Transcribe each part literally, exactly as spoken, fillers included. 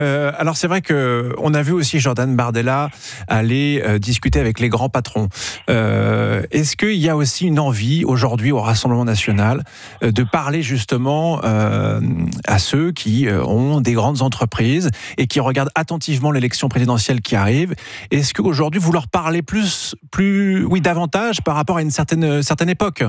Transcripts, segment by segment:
Euh, alors c'est vrai que on a vu aussi Jordan Bardella aller euh, discuter avec les grands patrons. Euh, est-ce qu'il y a aussi une envie aujourd'hui au Rassemblement national euh, de parler justement euh, à ceux qui euh, ont des grandes entreprises et qui regardent attentivement l'élection présidentielle qui arrive? Est-ce qu'aujourd'hui vous leur parlez plus, plus, oui, davantage par rapport à une certaine, certaine époque?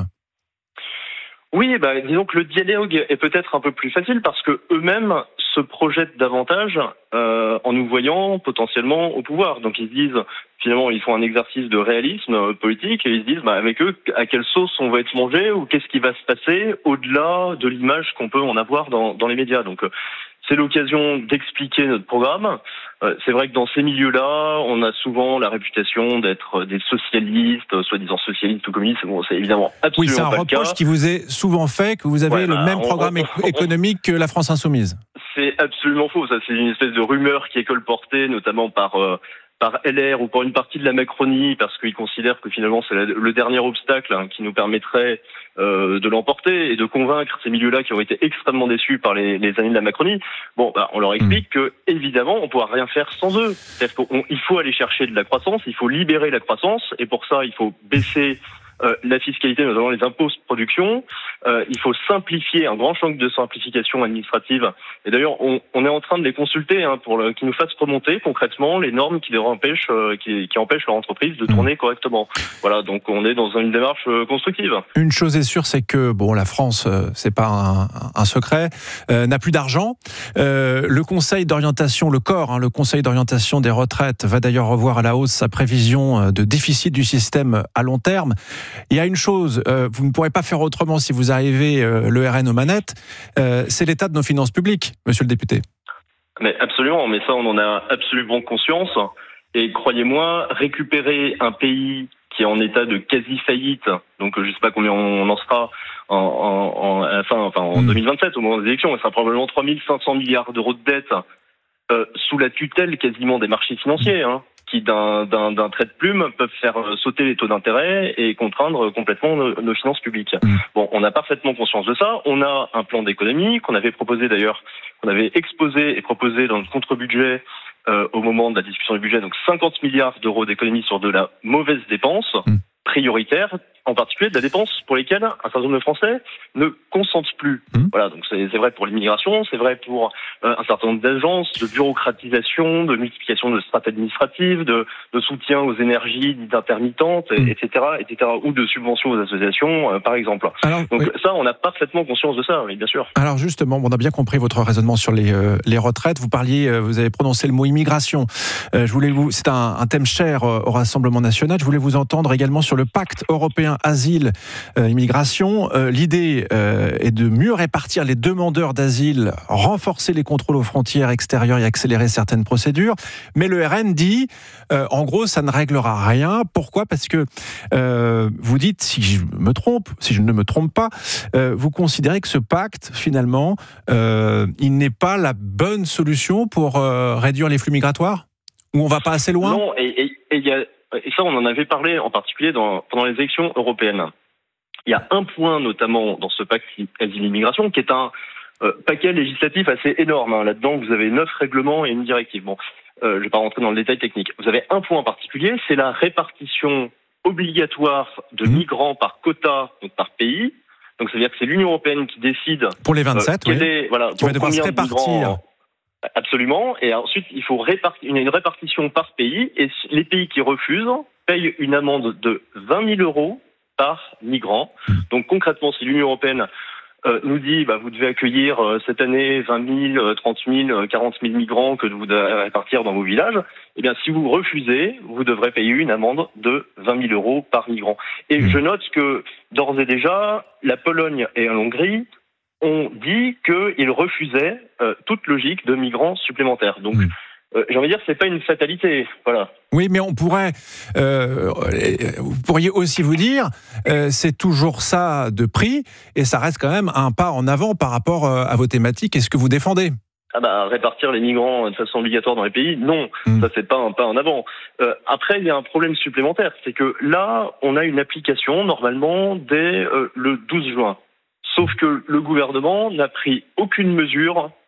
Oui, bah, disons que le dialogue est peut-être un peu plus facile parce que eux-mêmes se projettent davantage euh, en nous voyant potentiellement au pouvoir. Donc ils se disent, finalement, ils font un exercice de réalisme politique et ils se disent, bah, avec eux, à quelle sauce on va être mangé ou qu'est-ce qui va se passer au-delà de l'image qu'on peut en avoir dans, dans les médias. Donc c'est l'occasion d'expliquer notre programme. Euh, c'est vrai que dans ces milieux-là, on a souvent la réputation d'être des socialistes, soi-disant socialistes ou communistes. Bon, c'est évidemment absolument oui, c'est un pas le cas. reproche qui vous est souvent fait, que vous avez ouais, le bah, même on, programme on, on, économique que la France insoumise. C'est absolument faux. Ça, c'est une espèce de rumeur qui est colportée, notamment par euh, par L R ou par une partie de la Macronie, parce qu'ils considèrent que finalement c'est le dernier obstacle hein, qui nous permettrait euh, de l'emporter et de convaincre ces milieux-là qui ont été extrêmement déçus par les, les années de la Macronie. Bon, bah, on leur explique mmh. que évidemment on ne pourra rien faire sans eux. C'est-à-dire qu'il faut aller chercher de la croissance, il faut libérer la croissance, et pour ça il faut baisser Euh, la fiscalité, notamment les impôts de production. Euh, il faut simplifier, un grand champ de simplification administrative. Et d'ailleurs, on, on est en train de les consulter hein, pour le, qu'ils nous fassent remonter concrètement les normes qui, leur empêchent, euh, qui, qui empêchent leur entreprise de tourner correctement. Voilà, donc on est dans une démarche euh, constructive. Une chose est sûre, c'est que bon, la France, euh, c'est pas un, un secret, euh, n'a plus d'argent. Euh, le Conseil d'orientation, le corps, hein, le Conseil d'orientation des retraites va d'ailleurs revoir à la hausse sa prévision de déficit du système à long terme. Il y a une chose, euh, vous ne pourrez pas faire autrement si vous arrivez euh, le R N aux manettes, euh, c'est l'état de nos finances publiques, monsieur le député. Mais absolument, mais ça on en a absolument conscience. Et croyez-moi, récupérer un pays qui est en état de quasi-faillite, donc je ne sais pas combien on en sera en, en, en, à la fin, enfin, en mmh. deux mille vingt-sept, au moment des élections, ça sera probablement trois mille cinq cents milliards d'euros de dette euh, sous la tutelle quasiment des marchés financiers, hein, qui d'un, d'un, d'un trait de plume peuvent faire sauter les taux d'intérêt et contraindre complètement nos, nos finances publiques. Mmh. Bon, on a parfaitement conscience de ça. On a un plan d'économie qu'on avait proposé d'ailleurs, qu'on avait exposé et proposé dans le contre-budget euh, au moment de la discussion du budget, donc cinquante milliards d'euros d'économie sur de la mauvaise dépense, mmh. prioritaire, en particulier de la dépense pour lesquelles un certain nombre de Français ne consentent plus. Mmh. Voilà, donc c'est, c'est vrai pour l'immigration, c'est vrai pour euh, un certain nombre d'agences, de bureaucratisation, de multiplication de strates administratives, de, de soutien aux énergies dites intermittentes, mmh. et cetera, et cetera, ou de subventions aux associations, euh, par exemple. Alors, donc oui. ça, on a parfaitement conscience de ça, oui, bien sûr. Alors justement, on a bien compris votre raisonnement sur les, euh, les retraites. Vous parliez, euh, vous avez prononcé le mot immigration. Euh, je voulais vous, c'est un, un thème cher euh, au Rassemblement national. Je voulais vous entendre également sur le pacte européen asile, euh, immigration. Euh, l'idée euh, est de mieux répartir les demandeurs d'asile, renforcer les contrôles aux frontières extérieures et accélérer certaines procédures. Mais le R N dit, euh, en gros, ça ne réglera rien. Pourquoi ? Parce que euh, vous dites, si je me trompe, si je ne me trompe pas, euh, vous considérez que ce pacte, finalement, euh, il n'est pas la bonne solution pour euh, réduire les flux migratoires ? Ou on ne va pas assez loin ? Non, et il y a... Et ça, on en avait parlé en particulier dans, pendant les élections européennes. Il y a un point notamment dans ce pacte asile-immigration qui est un euh, paquet législatif assez énorme. Hein. Là-dedans, vous avez neuf règlements et une directive. Bon, euh, je ne vais pas rentrer dans le détail technique. Vous avez un point en particulier, c'est la répartition obligatoire de migrants par quota, donc par pays. Donc, ça veut dire que c'est l'Union européenne qui décide... Pour les vingt-sept, euh, oui. Est, voilà, qui va devoir se répartir. Absolument. Et ensuite, il faut répartir, une répartition par pays. Et les pays qui refusent payent une amende de vingt mille euros par migrant. Donc concrètement, si l'Union européenne euh, nous dit, bah, vous devez accueillir euh, cette année vingt mille, trente mille, quarante mille migrants que vous devez répartir dans vos villages, eh bien, si vous refusez, vous devrez payer une amende de vingt mille euros par migrant. Et mmh. je note que d'ores et déjà, la Pologne et la Hongrie ont dit qu'ils refusaient euh, toute logique de migrants supplémentaires. Donc, mmh. euh, j'ai envie de dire, c'est pas une fatalité, voilà. Oui, mais on pourrait, euh, vous pourriez aussi vous dire, euh, c'est toujours ça de prix, et ça reste quand même un pas en avant par rapport à vos thématiques et ce que vous défendez. Ah bah, répartir les migrants de façon obligatoire dans les pays, non, mmh. ça c'est pas un pas en avant. Euh, après, il y a un problème supplémentaire, c'est que là, on a une application normalement dès euh, le douze juin. Sauf que le gouvernement n'a pris aucune mesure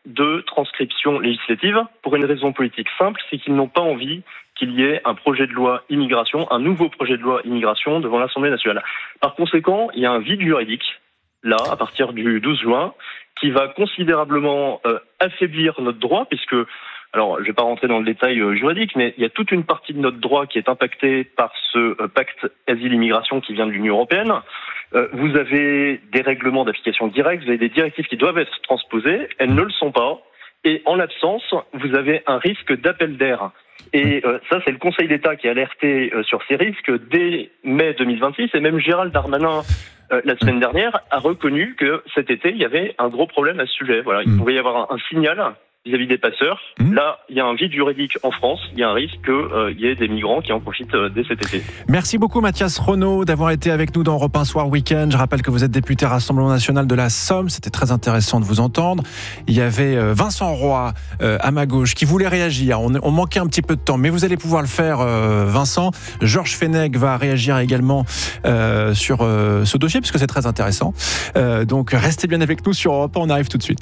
de transcription législative pour une raison politique simple, c'est qu'ils n'ont pas envie qu'il y ait un projet de loi immigration, un nouveau projet de loi immigration devant l'Assemblée nationale. Par conséquent, il y a un vide juridique, là, à partir du douze juin, qui va considérablement euh, affaiblir notre droit, puisque, alors je ne vais pas rentrer dans le détail euh, juridique, mais il y a toute une partie de notre droit qui est impactée par ce euh, pacte asile-immigration qui vient de l'Union européenne. Euh, vous avez des règlements d'application directe, vous avez des directives qui doivent être transposées, elles ne le sont pas, et en l'absence, vous avez un risque d'appel d'air. Et euh, ça, c'est le Conseil d'État qui a alerté euh, sur ces risques dès mai deux mille vingt-six, et même Gérald Darmanin, euh, la semaine dernière, a reconnu que cet été, il y avait un gros problème à ce sujet. Voilà, il pouvait y avoir un, un signal vis-à-vis des passeurs. Mmh. Là, il y a un vide juridique en France, il y a un risque qu'il euh, y ait des migrants qui en profitent euh, dès cet été. Merci beaucoup Mathias Renaud d'avoir été avec nous dans Europe un Soir Week-end. Je rappelle que vous êtes député Rassemblement National de la Somme, c'était très intéressant de vous entendre. Il y avait euh, Vincent Roy euh, à ma gauche qui voulait réagir, on, on manquait un petit peu de temps, mais vous allez pouvoir le faire euh, Vincent. Georges Fenech va réagir également euh, sur euh, ce dossier, puisque c'est très intéressant. Euh, donc restez bien avec nous sur Europe un, on arrive tout de suite.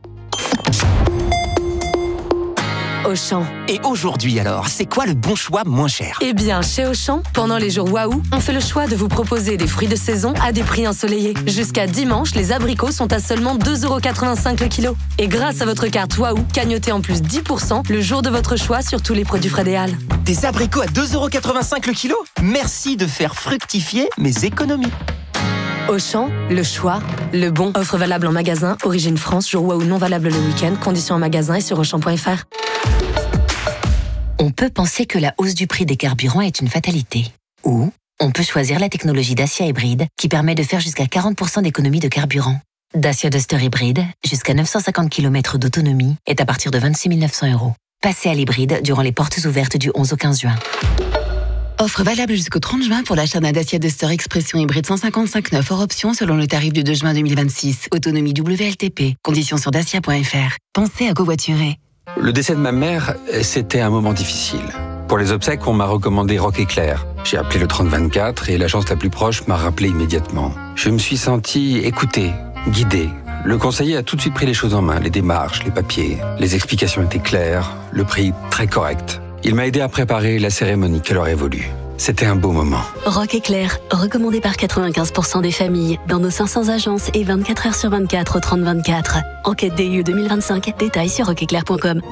Auchan. Et aujourd'hui alors, c'est quoi le bon choix moins cher ? Eh bien, chez Auchan, pendant les jours Waouh, on fait le choix de vous proposer des fruits de saison à des prix ensoleillés. Jusqu'à dimanche, les abricots sont à seulement deux euros quatre-vingt-cinq le kilo. Et grâce à votre carte Waouh, cagnotez en plus dix pour cent le jour de votre choix sur tous les produits Frédéal. Des abricots à deux euros quatre-vingt-cinq le kilo ? Merci de faire fructifier mes économies. Auchan, le choix, le bon. Offre valable en magasin, origine France, jour Waouh non valable le week-end, conditions en magasin et sur auchan point f r. On peut penser que la hausse du prix des carburants est une fatalité. Ou on peut choisir la technologie Dacia hybride qui permet de faire jusqu'à quarante pour cent d'économie de carburant. Dacia Duster hybride, jusqu'à neuf cent cinquante kilomètres d'autonomie, est à partir de vingt-six mille neuf cents euros. Passez à l'hybride durant les portes ouvertes du onze au quinze juin. Offre valable jusqu'au trente juin pour l'achat d'un Dacia Duster Expression hybride cent cinquante-cinq neuf hors option selon le tarif du deux juin deux mille vingt-six. Autonomie W L T P. Conditions sur dacia point f r. Pensez à covoiturer. Le décès de ma mère, c'était un moment difficile. Pour les obsèques, on m'a recommandé Rock Éclair. J'ai appelé le trente vingt-quatre et l'agence la plus proche m'a rappelé immédiatement. Je me suis senti écouté, guidé. Le conseiller a tout de suite pris les choses en main, les démarches, les papiers. Les explications étaient claires, le prix très correct. Il m'a aidé à préparer la cérémonie qu'elle aurait voulu. C'était un beau moment. Rock Éclair, recommandé par quatre-vingt-quinze pour cent des familles, dans nos cinq cents agences et vingt-quatre heures sur vingt-quatre au trente vingt-quatre. Enquête D I E deux mille vingt-cinq, détails sur rock éclair point com.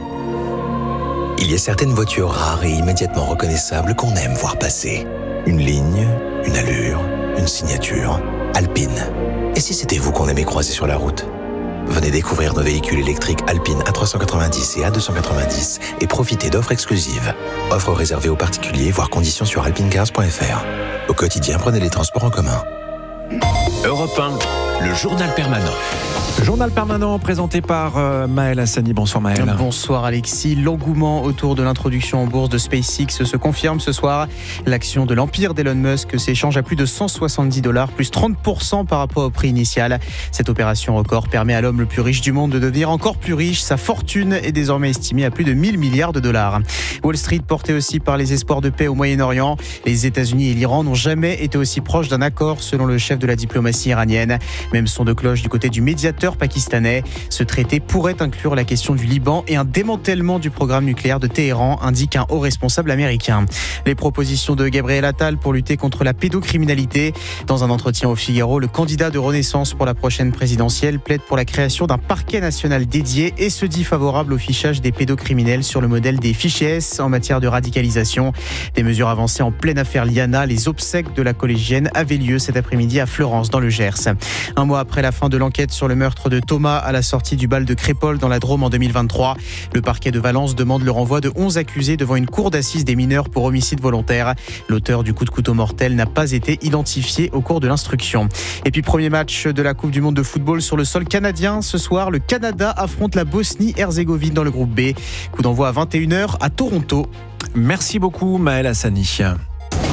Il y a certaines voitures rares et immédiatement reconnaissables qu'on aime voir passer. Une ligne, une allure, une signature. Alpine. Et si c'était vous qu'on aimait croiser sur la route ? Venez découvrir nos véhicules électriques Alpine A trois cent quatre-vingt-dix et A deux cent quatre-vingt-dix et profitez d'offres exclusives. Offres réservées aux particuliers, voire conditions sur alpinecars point f r. Au quotidien, prenez les transports en commun. Europe un, le journal permanent. Journal permanent présenté par euh, Maël Hassani. Bonsoir Maël. Bonsoir Alexis. L'engouement autour de l'introduction en bourse de SpaceX se confirme ce soir. L'action de l'empire d'Elon Musk s'échange à plus de cent soixante-dix dollars, plus trente pour cent par rapport au prix initial. Cette opération record permet à l'homme le plus riche du monde de devenir encore plus riche. Sa fortune est désormais estimée à plus de mille milliards de dollars. Wall Street porté aussi par les espoirs de paix au Moyen-Orient. Les États-Unis et l'Iran n'ont jamais été aussi proches d'un accord selon le chef de la diplomatie iranienne. Même son de cloche du côté du médiateur pakistanais. Ce traité pourrait inclure la question du Liban et un démantèlement du programme nucléaire de Téhéran, indique un haut responsable américain. Les propositions de Gabriel Attal pour lutter contre la pédocriminalité. Dans un entretien au Figaro, le candidat de Renaissance pour la prochaine présidentielle plaide pour la création d'un parquet national dédié et se dit favorable au fichage des pédocriminels sur le modèle des fichiers S en matière de radicalisation. Des mesures avancées en pleine affaire Liana. Les obsèques de la collégienne avaient lieu cet après-midi à Florence dans le Gers. Un mois après la fin de l'enquête sur le meurtre de Thomas à la sortie du bal de Crépol dans la Drôme en deux mille vingt-trois, le parquet de Valence demande le renvoi de onze accusés devant une cour d'assises des mineurs pour homicide volontaire. L'auteur du coup de couteau mortel n'a pas été identifié au cours de l'instruction. Et puis premier match de la Coupe du Monde de football sur le sol canadien. Ce soir, le Canada affronte la Bosnie-Herzégovine dans le groupe B. Coup d'envoi à vingt et une heures à Toronto. Merci beaucoup Maël Hassani. Europe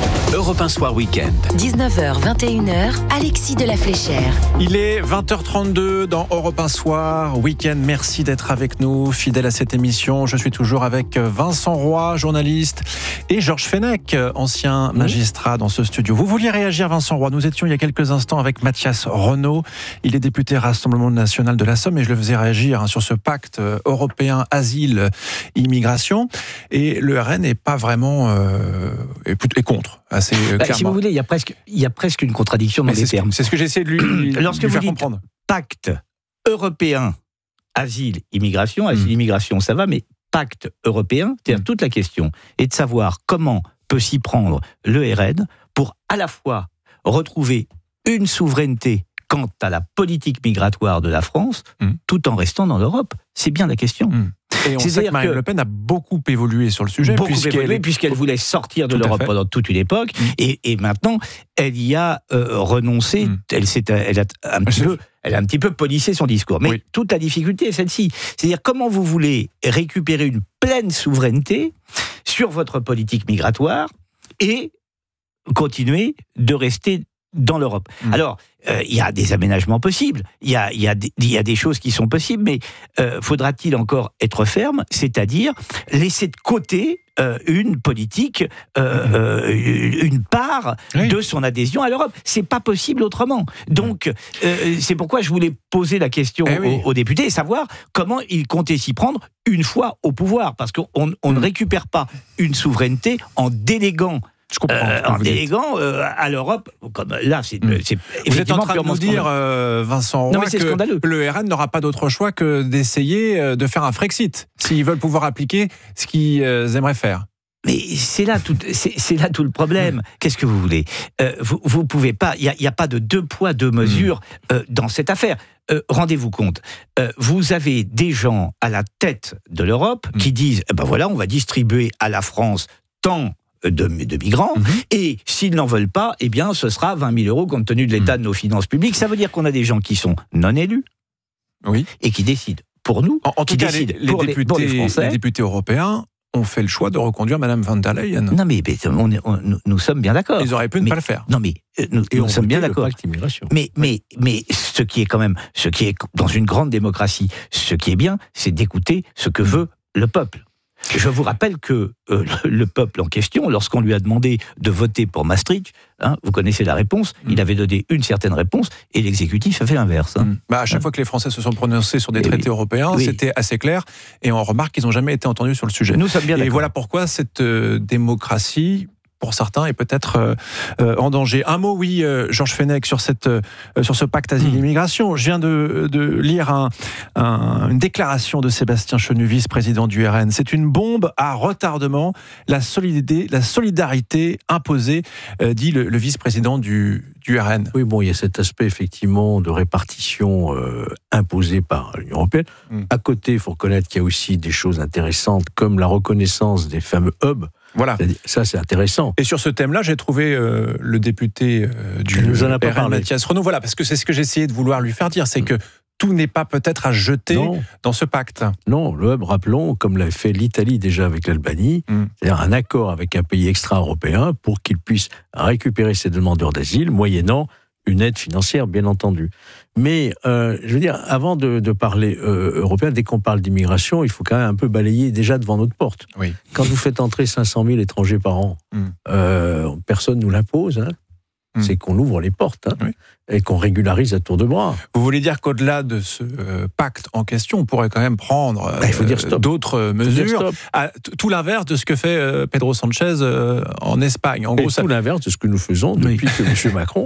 Europe un Soir Week-end. dix-neuf heures, vingt et une heures, Alexis de la Fléchère. Il est vingt heures trente-deux dans Europe un Soir Week-end. Merci d'être avec nous, fidèle à cette émission. Je suis toujours avec Vincent Roy, journaliste, et Georges Fenech, ancien magistrat dans ce studio. Vous vouliez réagir, Vincent Roy? Nous étions il y a quelques instants avec Mathias Renaud. Il est député Rassemblement national de la Somme et je le faisais réagir hein, sur ce pacte européen asile-immigration. Et le R N n'est pas vraiment euh, est, est contre. Assez bah, si vous voulez, il y a presque, il y a presque une contradiction dans Mais les c'est termes. Ce, c'est ce que j'essaie de lui, lui, Lorsque lui vous faire dites comprendre. Pacte européen asile-immigration, asile-immigration, ça va, mais pacte européen, c'est-à-dire mmh. toute la question est de savoir comment peut s'y prendre le R N pour à la fois retrouver une souveraineté quant à la politique migratoire de la France, mmh. tout en restant dans l'Europe. C'est bien la question. Mmh. Et on sait que Marine Le Pen a beaucoup évolué sur le sujet. Beaucoup puisqu'elle évolué, est... puisqu'elle voulait sortir de tout l'Europe pendant toute une époque. Mmh. Et, et maintenant, elle y a euh, renoncé. Mmh. Elle, elle, a un petit peu, elle a un petit peu polissé son discours. Mais oui. toute la difficulté est celle-ci. C'est-à-dire comment vous voulez récupérer une pleine souveraineté sur votre politique migratoire et continuer de rester dans l'Europe. Mmh. Alors, il euh, y a des aménagements possibles, il y a, y, a y a des choses qui sont possibles, mais euh, faudra-t-il encore être ferme, c'est-à-dire laisser de côté euh, une politique, euh, mmh. euh, une part oui. de son adhésion à l'Europe. C'est pas possible autrement. Donc, euh, c'est pourquoi je voulais poser la question eh oui. aux, aux députés et savoir comment ils comptaient s'y prendre une fois au pouvoir, parce qu'on on mmh. ne récupère pas une souveraineté en déléguant Je comprends. Euh, en déléguant euh, à l'Europe, comme là, c'est, mmh. c'est vous êtes en train de nous dire, euh, Vincent Roy, non, que scandaleux. Le R N n'aura pas d'autre choix que d'essayer de faire un Frexit, s'ils veulent pouvoir appliquer ce qu'ils euh, aimeraient faire. Mais c'est là tout, c'est, c'est là tout le problème. Mmh. Qu'est-ce que vous voulez euh, Vous vous pouvez pas. Il y, y a pas de deux poids deux mesures mmh. euh, dans cette affaire. Euh, rendez-vous compte. Euh, vous avez des gens à la tête de l'Europe mmh. qui disent eh ben voilà, on va distribuer à la France tant De, de migrants, mmh. et s'ils n'en veulent pas, eh bien, ce sera vingt mille euros compte tenu de l'état mmh. de nos finances publiques. Ça veut dire qu'on a des gens qui sont non élus oui. et qui décident pour nous. En, en tout cas, les, les, députés, les, les, les députés européens ont fait le choix de reconduire Madame von der Leyen. Non, mais, mais on est, on, nous, nous sommes bien d'accord. Ils auraient pu ne mais, pas le faire. Non, mais nous, nous sommes bien d'accord. Mais, mais, mais ce qui est quand même, ce qui est dans une grande démocratie, ce qui est bien, c'est d'écouter ce que veut le peuple. Je vous rappelle que euh, le peuple en question, lorsqu'on lui a demandé de voter pour Maastricht, hein, vous connaissez la réponse, mmh. il avait donné une certaine réponse et l'exécutif a fait l'inverse. Hein. Mmh. Bah, à chaque hein. fois que les Français se sont prononcés sur des et traités oui. européens, oui. c'était assez clair et on remarque qu'ils n'ont jamais été entendus sur le sujet. Nous sommes bien et d'accord. voilà pourquoi cette euh, démocratie, pour certains, est peut-être euh, euh, en danger. Un mot, oui, euh, Georges Fenech, sur, cette, euh, sur ce pacte asile-immigration. Je viens de, de lire un, un, une déclaration de Sébastien Chenu, vice-président du R N. C'est une bombe à retardement, la solidarité, la solidarité imposée, euh, dit le, le vice-président du, du R N. Oui, bon, il y a cet aspect, effectivement, de répartition euh, imposée par l'Union européenne. Mm. À côté, il faut reconnaître qu'il y a aussi des choses intéressantes, comme la reconnaissance des fameux hubs. Voilà. Ça, c'est intéressant. Et sur ce thème-là, j'ai trouvé euh, le député euh, du nous en a pas R N, Mathias Renaud. Voilà, parce que c'est ce que j'essayais de vouloir lui faire dire, c'est mmh. que tout n'est pas peut-être à jeter non. dans ce pacte. Non, le hub, rappelons, comme l'a fait l'Italie déjà avec l'Albanie, mmh. c'est-à-dire un accord avec un pays extra-européen pour qu'il puisse récupérer ses demandeurs d'asile, moyennant une aide financière, bien entendu. Mais, euh, je veux dire, avant de, de parler euh, européen, dès qu'on parle d'immigration, il faut quand même un peu balayer déjà devant notre porte. Oui. Quand vous faites entrer cinq cent mille étrangers par an, mm. euh, personne ne nous l'impose, hein. mm. c'est qu'on ouvre les portes hein, oui. et qu'on régularise à tour de bras. Vous voulez dire qu'au-delà de ce euh, pacte en question, on pourrait quand même prendre euh, bah, il faut dire stop. d'autres mesures, à, tout l'inverse de ce que fait euh, Pedro Sanchez euh, en Espagne. En et gros, tout ça... l'inverse de ce que nous faisons depuis oui. que M. Macron...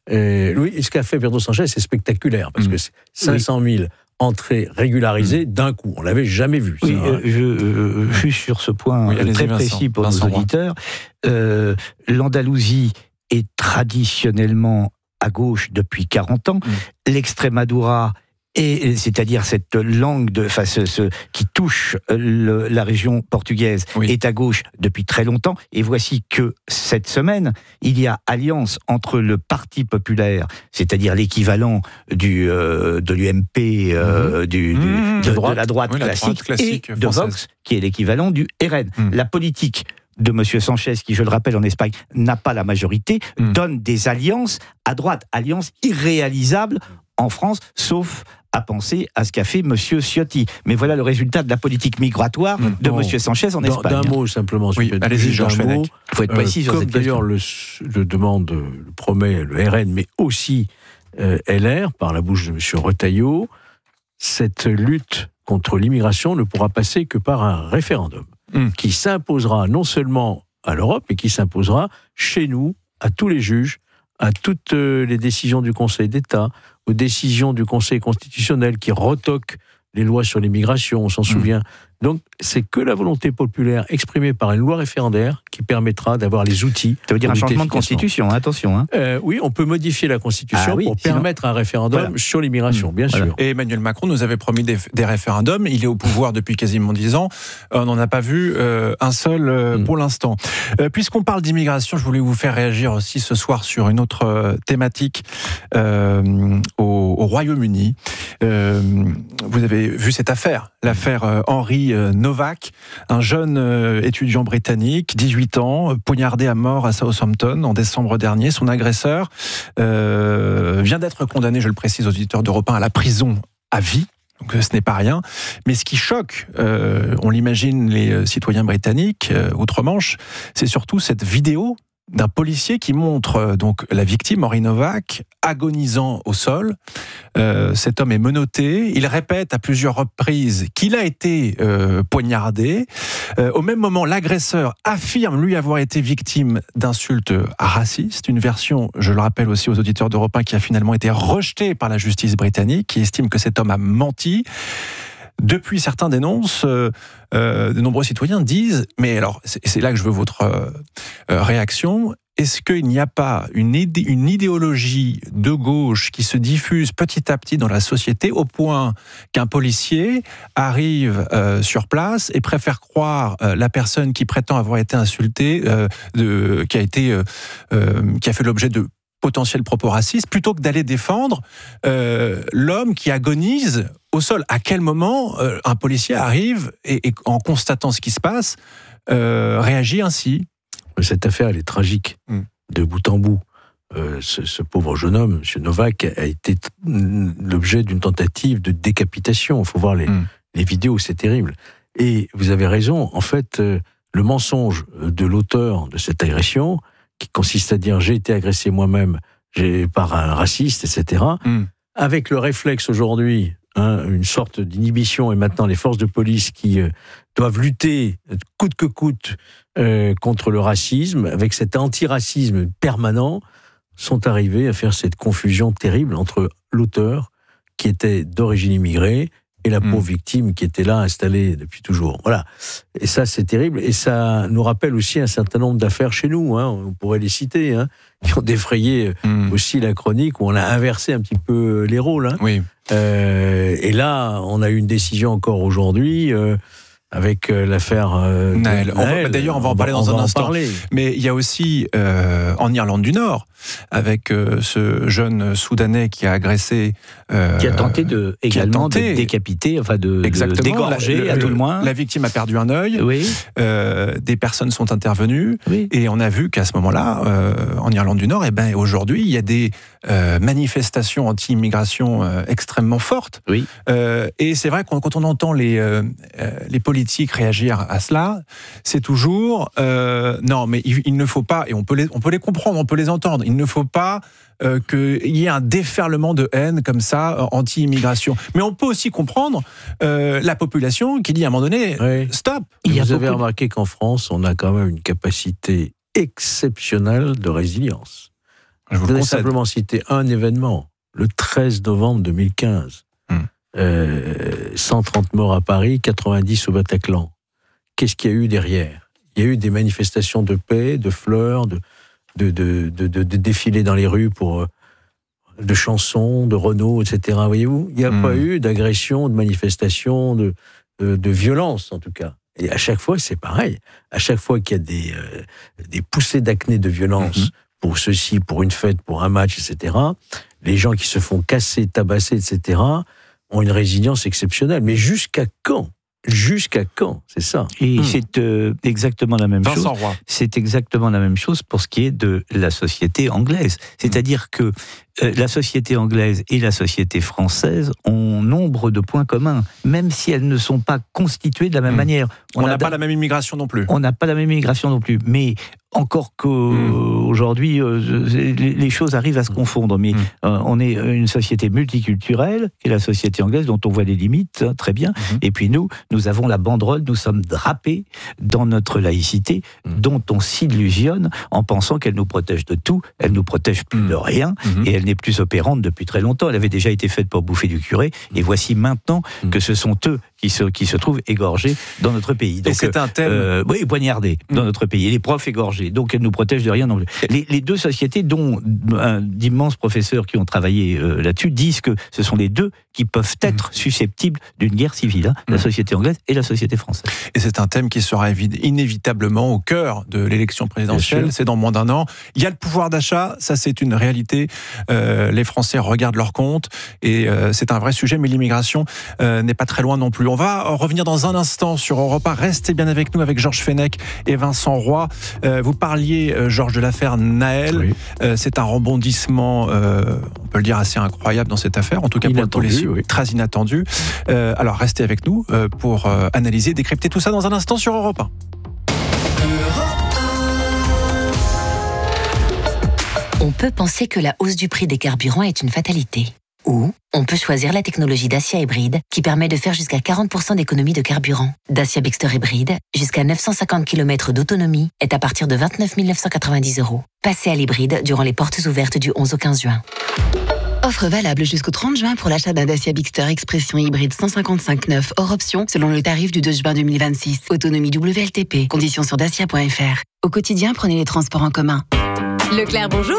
Et oui, et ce qu'a fait Pedro Sanchez, c'est spectaculaire, parce mmh. que c'est cinq cent mille entrées régularisées mmh. d'un coup. On ne l'avait jamais vu. Oui, ça, euh, je, euh, juste sur ce point oui, très précis pour Vincent nos auditeurs, euh, l'Andalousie est traditionnellement à gauche depuis quarante ans. Mmh. L'Extremadura et c'est-à-dire cette langue de, enfin, ce, ce, qui touche le, la région portugaise oui. est à gauche depuis très longtemps. Et voici que cette semaine, il y a alliance entre le Parti populaire, c'est-à-dire l'équivalent du, euh, de l'U M P, euh, mmh. du, du, de, de la droite, oui, classique, droite classique, et française. De Vox, qui est l'équivalent du R N. Mmh. La politique de M. Sanchez, qui, je le rappelle, en Espagne, n'a pas la majorité, mmh. donne des alliances à droite, alliances irréalisables en France, sauf à penser à ce qu'a fait M. Ciotti. Mais voilà le résultat de la politique migratoire mmh. de bon, M. Sanchez en Espagne. D'un mot simplement. Oui, allez-y, Georges Fenech. Il faut être précis euh, sur cette cette question. Comme d'ailleurs le, le demande, le promet le R N, mais aussi euh, L R, par la bouche de M. Retailleau, cette lutte contre l'immigration ne pourra passer que par un référendum mmh. qui s'imposera non seulement à l'Europe, mais qui s'imposera chez nous, à tous les juges, à toutes les décisions du Conseil d'État, aux décisions du Conseil constitutionnel qui retoquent les lois sur l'immigration, on s'en mmh. souvient. Donc, c'est que la volonté populaire exprimée par une loi référendaire qui permettra d'avoir les outils. Ça veut dire un changement de constitution, hein, attention. Hein. Euh, oui, on peut modifier la constitution ah, oui, pour sinon... permettre un référendum voilà. sur l'immigration, mmh. bien voilà. sûr. Et Emmanuel Macron nous avait promis des, des référendums. Il est au pouvoir depuis quasiment dix ans. On n'en a pas vu euh, un seul euh, mmh. pour l'instant. Euh, puisqu'on parle d'immigration, je voulais vous faire réagir aussi ce soir sur une autre euh, thématique euh, au, au Royaume-Uni. Euh, vous avez vu cette affaire, l'affaire euh, Henry Novak, un jeune euh, étudiant britannique, dix-huit ans, poignardé à mort à Southampton en décembre dernier. Son agresseur euh, vient d'être condamné, je le précise aux auditeurs d'Europe un, à la prison à vie. Donc ce n'est pas rien. Mais ce qui choque, euh, on l'imagine, les citoyens britanniques, euh, outre-Manche, c'est surtout cette vidéo d'un policier qui montre euh, donc la victime, Henry Novak, agonisant au sol. Euh, cet homme est menotté. Il répète à plusieurs reprises qu'il a été euh, poignardé. Euh, au même moment, l'agresseur affirme, lui, avoir été victime d'insultes racistes. Une version, je le rappelle aussi aux auditeurs d'Europe un, qui a finalement été rejetée par la justice britannique, qui estime que cet homme a menti. Depuis, certains dénoncent, euh, euh, de nombreux citoyens disent, mais alors, c'est, c'est là que je veux votre euh, réaction, est-ce qu'il n'y a pas une, idé- une idéologie de gauche qui se diffuse petit à petit dans la société au point qu'un policier arrive euh, sur place et préfère croire euh, la personne qui prétend avoir été insultée, euh, de, qui a été, euh, euh, qui a fait l'objet de potentiels propos racistes, plutôt que d'aller défendre euh, l'homme qui agonise au sol. À quel moment euh, un policier arrive et, et en constatant ce qui se passe, euh, réagit ainsi ? Cette affaire, elle est tragique, mmh. de bout en bout. Euh, ce, ce pauvre jeune homme, M. Novak, a été t- l'objet d'une tentative de décapitation. Il faut voir les, mmh. les vidéos, c'est terrible. Et vous avez raison, en fait, euh, le mensonge de l'auteur de cette agression, qui consiste à dire « j'ai été agressé moi-même j'ai, par un raciste », et cetera, mmh. avec le réflexe aujourd'hui, hein, une sorte d'inhibition, et maintenant les forces de police qui euh, doivent lutter coûte que coûte euh, contre le racisme, avec cet antiracisme permanent, sont arrivés à faire cette confusion terrible entre l'auteur, qui était d'origine immigrée, et la pauvre mmh. victime qui était là, installée depuis toujours. Voilà. Et ça, c'est terrible. Et ça nous rappelle aussi un certain nombre d'affaires chez nous, hein, on pourrait les citer, hein, qui ont défrayé mmh. aussi la chronique, où on a inversé un petit peu les rôles. Hein. Oui. Euh, et là, on a eu une décision encore aujourd'hui, euh, avec euh, l'affaire euh, Naël. On va, d'ailleurs, on va en parler on dans va un instant. Parler. Mais il y a aussi euh, en Irlande du Nord, avec euh, ce jeune Soudanais qui a agressé, euh, qui a tenté de également tenté, de décapiter, enfin de, de dégorger la, à le, tout le moins. La victime a perdu un œil. Oui. Euh, des personnes sont intervenues, oui. et on a vu qu'à ce moment-là, euh, en Irlande du Nord, et ben aujourd'hui, il y a des euh, manifestations anti-immigration euh, extrêmement fortes. Oui. Euh, et c'est vrai que quand on entend les euh, les politiques réagir à cela, c'est toujours euh, non, mais il, il ne faut pas, et on peut les on peut les comprendre, on peut les entendre. Il ne faut pas euh, qu'il y ait un déferlement de haine comme ça, euh, anti-immigration. Mais on peut aussi comprendre euh, la population qui dit à un moment donné, oui. stop. Il Vous avez remarqué qu'en France, on a quand même une capacité exceptionnelle de résilience. Je vous voudrais simplement citer un événement, le treize novembre deux mille quinze. Hum. Euh, cent trente morts à Paris, quatre-vingt-dix au Bataclan. Qu'est-ce qu'il y a eu derrière ? Il y a eu des manifestations de paix, de fleurs, de De, de, de, de, de défiler dans les rues pour de chansons, de Renault, et cetera. Voyez-vous, il n'y a mmh. pas eu d'agression, de manifestation, de, de, de violence en tout cas. Et à chaque fois, c'est pareil. À chaque fois qu'il y a des, euh, des poussées d'acné de violence mmh. pour ceci, pour une fête, pour un match, et cetera, les gens qui se font casser, tabasser, et cetera, ont une résilience exceptionnelle. Mais jusqu'à quand ? Jusqu'à quand? C'est ça. Et mmh. c'est euh, exactement la même Vincent chose. Roy. C'est exactement la même chose pour ce qui est de la société anglaise. C'est-à-dire mmh. que euh, la société anglaise et la société française ont nombre de points communs, même si elles ne sont pas constituées de la même mmh. manière. On n'a pas la même immigration non plus. On n'a pas la même immigration non plus. Mais encore qu'aujourd'hui, mmh. euh, les choses arrivent à se confondre. Mais mmh. euh, on est une société multiculturelle, qui est la société anglaise, dont on voit les limites, hein, très bien. Mmh. Et puis nous, nous avons la banderole, nous sommes drapés dans notre laïcité, mmh. dont on s'illusionne en pensant qu'elle nous protège de tout, elle nous protège plus mmh. de rien, mmh. et elle n'est plus opérante depuis très longtemps. Elle avait déjà été faite pour bouffer du curé, et voici maintenant mmh. que ce sont eux qui se, qui se trouvent égorgés dans notre pays. Donc, et c'est un thème... Euh, oui, poignardés mmh. dans notre pays. Et les profs égorgés. Donc, elles nous protègent de rien non plus. Les, les deux sociétés, dont un, d'immenses professeurs qui ont travaillé euh, là-dessus, disent que ce sont les deux qui peuvent être mmh. susceptibles d'une guerre civile, hein, mmh. la société anglaise et la société française. Et c'est un thème qui sera inévitablement au cœur de l'élection présidentielle. C'est dans moins d'un an. Il y a le pouvoir d'achat, ça c'est une réalité. Euh, les Français regardent leurs comptes et euh, c'est un vrai sujet, mais l'immigration euh, n'est pas très loin non plus. On va revenir dans un instant sur Europe un. Restez bien avec nous avec Georges Fenech et Vincent Roy. Euh, vous parliez, euh, Georges, de l'affaire Naël. Oui. Euh, c'est un rebondissement, euh, on peut le dire, assez incroyable dans cette affaire, en tout cas inattendu, pour le policier, oui. très inattendu. Euh, alors restez avec nous euh, pour euh, analyser, décrypter tout ça dans un instant sur Europe un. On peut penser que la hausse du prix des carburants est une fatalité. Ou on peut choisir la technologie Dacia Hybride qui permet de faire jusqu'à quarante pour cent d'économie de carburant. Dacia Bigster Hybride, jusqu'à neuf cent cinquante kilomètres d'autonomie, est à partir de vingt-neuf mille neuf cent quatre-vingt-dix euros. Passez à l'hybride durant les portes ouvertes du onze au quinze juin. Offre valable jusqu'au trente juin pour l'achat d'un Dacia Bigster Expression hybride cent cinquante-cinq neuf hors option selon le tarif du deux juin deux mille vingt-six. Autonomie W L T P. Conditions sur dacia point f r. Au quotidien, prenez les transports en commun. Leclerc, bonjour.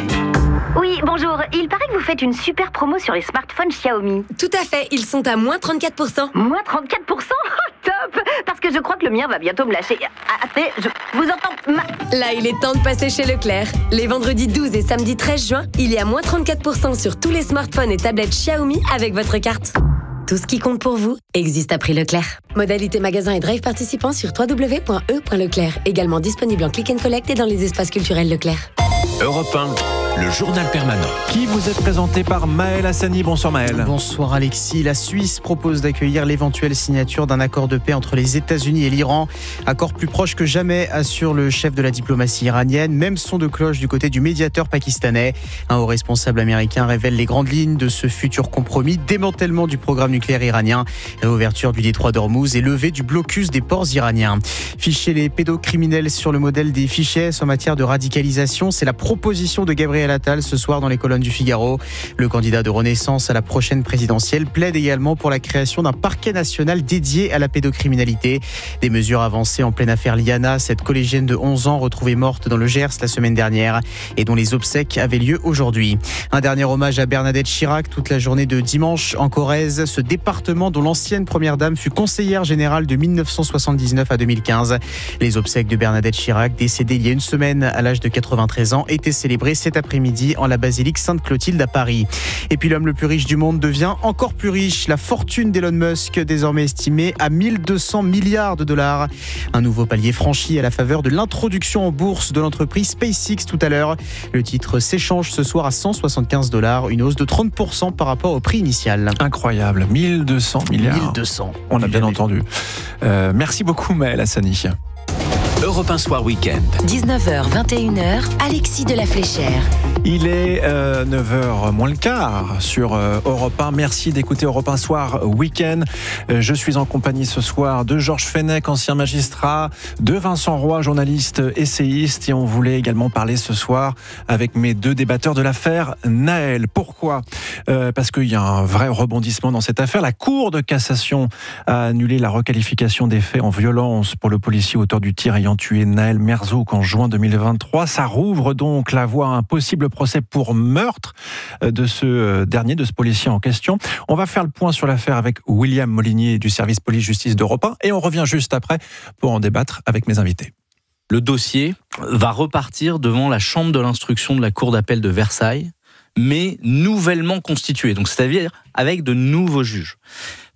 Oui, bonjour. Il paraît que vous faites une super promo sur les smartphones Xiaomi. Tout à fait, ils sont à moins trente-quatre pour cent. Moins trente-quatre pour cent oh, top. Parce que je crois que le mien va bientôt me lâcher. Attendez, je vous entends... Ma... Là, il est temps de passer chez Leclerc. Les vendredis douze et samedi treize juin, il y a moins trente-quatre pour cent sur tous les smartphones et tablettes Xiaomi avec votre carte. Tout ce qui compte pour vous existe à prix Leclerc. Modalité magasin et drive participants sur w w w point e point leclerc. Également disponible en click and collect et dans les espaces culturels Leclerc. Europe un, le journal permanent. Qui vous est présenté par Maël Hassani. Bonsoir Maël. Bonsoir Alexis. La Suisse propose d'accueillir l'éventuelle signature d'un accord de paix entre les États-Unis et l'Iran. Accord plus proche que jamais, assure le chef de la diplomatie iranienne. Même son de cloche du côté du médiateur pakistanais. Un haut responsable américain révèle les grandes lignes de ce futur compromis. Démantèlement du programme nucléaire iranien, réouverture du détroit d'Ormuz et levée du blocus des ports iraniens. Ficher les pédocriminels sur le modèle des fichiers S en matière de radicalisation, c'est la proposition de Gabriel Attal ce soir dans les colonnes du Figaro. Le candidat de Renaissance à la prochaine présidentielle plaide également pour la création d'un parquet national dédié à la pédocriminalité. Des mesures avancées en pleine affaire Liana, cette collégienne de onze ans retrouvée morte dans le Gers la semaine dernière et dont les obsèques avaient lieu aujourd'hui. Un dernier hommage à Bernadette Chirac toute la journée de dimanche en Corrèze, ce département dont l'ancienne première dame fut conseillère générale de mille neuf cent soixante-dix-neuf à deux mille quinze. Les obsèques de Bernadette Chirac, décédée il y a une semaine à l'âge de quatre-vingt-treize ans, étaient célébrées cet après-midi en la basilique Sainte-Clotilde à Paris. Et puis l'homme le plus riche du monde devient encore plus riche. La fortune d'Elon Musk, désormais estimée à mille deux cents milliards de dollars. Un nouveau palier franchi à la faveur de l'introduction en bourse de l'entreprise SpaceX tout à l'heure. Le titre s'échange ce soir à cent soixante-quinze dollars, une hausse de trente pour cent par rapport au prix initial. Incroyable, mille deux cents milliards. mille deux cents. On a bien entendu. Euh, merci beaucoup Maël Hassani. Europe un Soir Week-end. dix-neuf heures vingt et une heures, Alexis de la Fléchère. Il est euh, neuf heures moins le quart sur euh, Europe un. Merci d'écouter Europe un Soir Week-end. Euh, je suis en compagnie ce soir de Georges Fenech, ancien magistrat, de Vincent Roy, journaliste essayiste. Et on voulait également parler ce soir avec mes deux débatteurs de l'affaire Naël. Pourquoi ? euh, Parce qu'il y a un vrai rebondissement dans cette affaire. La Cour de cassation a annulé la requalification des faits en violence pour le policier auteur du tir ayant tué Naël Merzouk en juin deux mille vingt-trois. Ça rouvre donc la voie à un possible procès pour meurtre de ce dernier, de ce policier en question. On va faire le point sur l'affaire avec William Molinier du service police-justice d'Europe un et on revient juste après pour en débattre avec mes invités. Le dossier va repartir devant la chambre de l'instruction de la Cour d'appel de Versailles, mais nouvellement constituée, donc c'est-à-dire avec de nouveaux juges.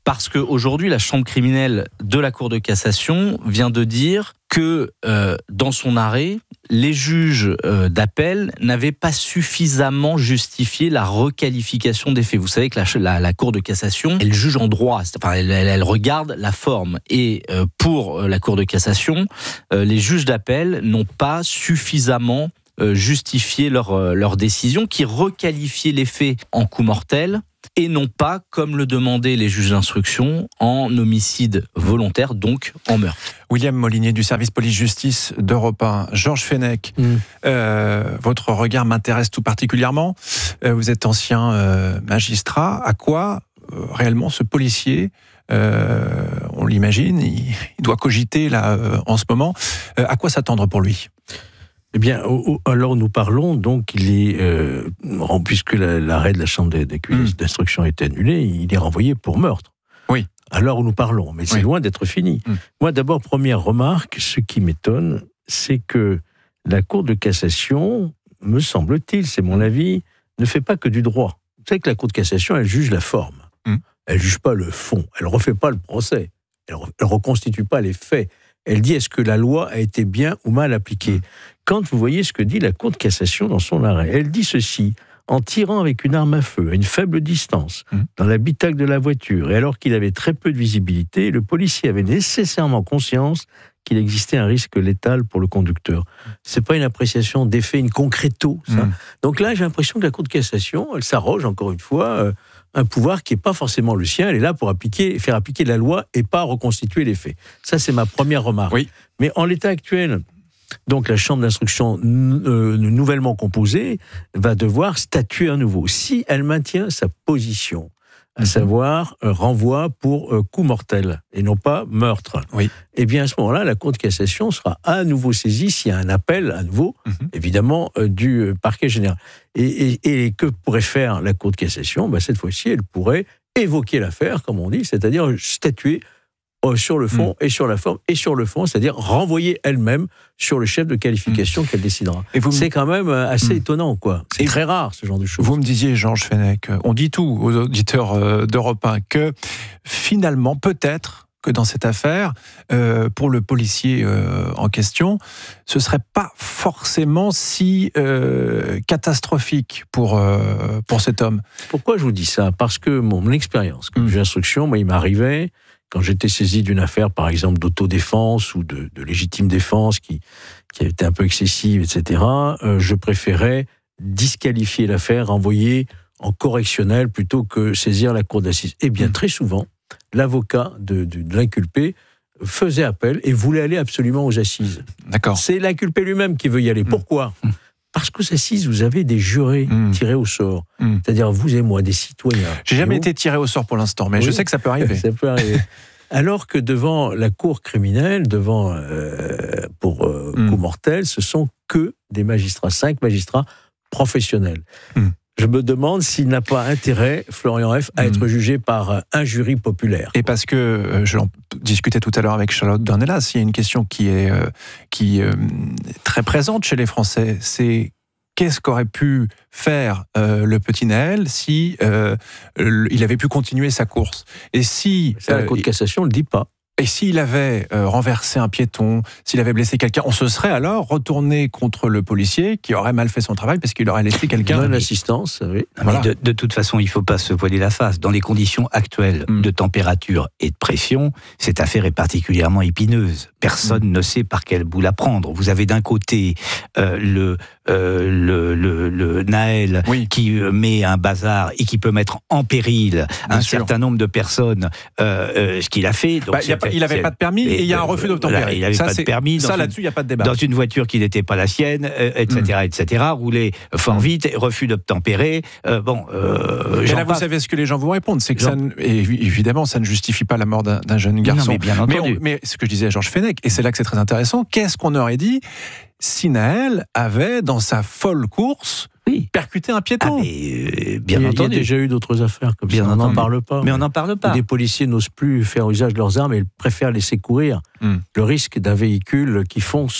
Parce qu'aujourd'hui, la chambre criminelle de la Cour de cassation vient de dire que, euh, dans son arrêt, les juges euh, d'appel n'avaient pas suffisamment justifié la requalification des faits. Vous savez que la, la, la Cour de cassation, elle juge en droit, enfin, elle, elle, elle regarde la forme. Et euh, pour la Cour de cassation, euh, les juges d'appel n'ont pas suffisamment euh, justifié leur, euh, leur décision, qui requalifiait les faits en coup mortel, et non pas, comme le demandaient les juges d'instruction, en homicide volontaire, donc en meurtre. William Molinier du service police-justice d'Europe un. Georges Fenech, mmh. euh, votre regard m'intéresse tout particulièrement. Euh, vous êtes ancien euh, magistrat. À quoi euh, réellement ce policier, euh, on l'imagine, il, il doit cogiter là euh, en ce moment, euh, à quoi s'attendre pour lui ? Eh bien, alors nous parlons, donc, il est, euh, puisque l'arrêt de la chambre d'accusation d'instruction est annulé, il est renvoyé pour meurtre. Oui. Alors nous parlons, mais c'est oui. loin d'être fini. Mm. Moi, d'abord, première remarque, ce qui m'étonne, c'est que la Cour de cassation, me semble-t-il, c'est mon avis, ne fait pas que du droit. Vous savez que la Cour de cassation, elle juge la forme. Mm. Elle ne juge pas le fond. Elle ne refait pas le procès. Elle ne reconstitue pas les faits. Elle dit, est-ce que la loi a été bien ou mal appliquée ? Quand vous voyez ce que dit la Cour de cassation dans son arrêt, elle dit ceci: en tirant avec une arme à feu à une faible distance dans l'habitacle de la voiture, et alors qu'il avait très peu de visibilité, le policier avait nécessairement conscience qu'il existait un risque létal pour le conducteur. C'est pas une appréciation d'effet in concreto, ça. Mmh. Donc là, j'ai l'impression que la Cour de cassation, elle s'arroge, encore une fois, euh, un pouvoir qui n'est pas forcément le sien. Elle est là pour appliquer, faire appliquer la loi et pas reconstituer les faits. Ça, c'est ma première remarque. Oui. Mais en l'état actuel, donc la chambre d'instruction euh, nouvellement composée va devoir statuer à nouveau. Si elle maintient sa position, à savoir euh, renvoi pour euh, coup mortel et non pas meurtre, oui. eh bien à ce moment-là, la Cour de cassation sera à nouveau saisie s'il y a un appel à nouveau, mm-hmm. évidemment, euh, du euh, parquet général. Et, et, et que pourrait faire la Cour de cassation ? Ben, cette fois-ci, elle pourrait évoquer l'affaire, comme on dit, c'est-à-dire statuer sur le fond mmh. et sur la forme et sur le fond, c'est-à-dire renvoyer elle-même sur le chef de qualification mmh. qu'elle décidera. Et vous c'est quand même assez mmh. étonnant, quoi. C'est et très rare, ce genre de choses. Vous me disiez, Georges Fenech, on dit tout aux auditeurs d'Europe un, que finalement, peut-être que dans cette affaire, euh, pour le policier euh, en question, ce ne serait pas forcément si euh, catastrophique pour, euh, pour cet homme. Pourquoi je vous dis ça ? Parce que mon, mon expérience, comme mmh. juge d'instruction, moi, il m'arrivait, quand j'étais saisi d'une affaire, par exemple, d'autodéfense ou de, de légitime défense qui, qui était un peu excessive, et cetera, euh, je préférais disqualifier l'affaire, renvoyer en correctionnel plutôt que saisir la cour d'assises. Eh bien, mmh. très souvent, l'avocat de, de, de l'inculpé faisait appel et voulait aller absolument aux assises. D'accord. C'est l'inculpé lui-même qui veut y aller. Mmh. Pourquoi ? mmh. Parce qu'aux assises, vous avez des jurés mmh. tirés au sort. Mmh. C'est-à-dire, vous et moi, des citoyens. J'ai jamais été tiré au sort pour l'instant, mais oui. je sais que ça peut arriver. Ça peut arriver. Alors que devant la cour criminelle, devant euh, pour euh, mmh. coup mortel, ce sont que des magistrats, cinq magistrats professionnels. Mmh. Je me demande s'il n'a pas intérêt, Florian F., à mmh. être jugé par un jury populaire. Et parce que, euh, je l'en discutais tout à l'heure avec Charlotte Dornelas, il y a une question qui est, euh, qui, euh, très présente chez les Français, c'est qu'est-ce qu'aurait pu faire euh, le petit Naël si euh, il avait pu continuer sa course ? Et si... Ça, la Cour de cassation ne le dit pas. Et s'il avait euh, renversé un piéton, s'il avait blessé quelqu'un, on se serait alors retourné contre le policier qui aurait mal fait son travail parce qu'il aurait laissé quelqu'un... Bonne assistance, oui. Voilà. De, de toute façon, il ne faut pas se voiler la face. Dans les conditions actuelles mm. de température et de pression, cette affaire est particulièrement épineuse. Personne mm. ne sait par quel bout la prendre. Vous avez d'un côté euh, le, euh, le, le, le Naël oui. qui met un bazar et qui peut mettre en péril Bien un sûr. certain nombre de personnes, euh, euh, ce qu'il a fait. Donc bah, y a pas, il n'avait pas de permis et, et il y a un refus d'obtempérer. Voilà, il n'avait pas de permis. Ça, une, là-dessus, il n'y a pas de débat. Dans une voiture qui n'était pas la sienne, euh, et cetera, mm. et cetera, rouler fort mm. vite, refus d'obtempérer. Euh, bon, euh, et là, vous savez ce que les gens vous répondent, c'est que ça, ne, et évidemment, ça ne justifie pas la mort d'un, d'un jeune garçon. Non, mais bien entendu. Mais, on, mais ce que je disais à Georges Fenech, et c'est là que c'est très intéressant, qu'est-ce qu'on aurait dit si Naël avait, dans sa folle course, oui. percuté un piéton. Ah, mais, euh, bien il y a, entendu. Il y a déjà eu d'autres affaires comme bien ça. Entendu. On n'en parle pas. Mais, mais on n'en parle pas. Les policiers n'osent plus faire usage de leurs armes et ils préfèrent laisser courir mm. le risque d'un véhicule qui fonce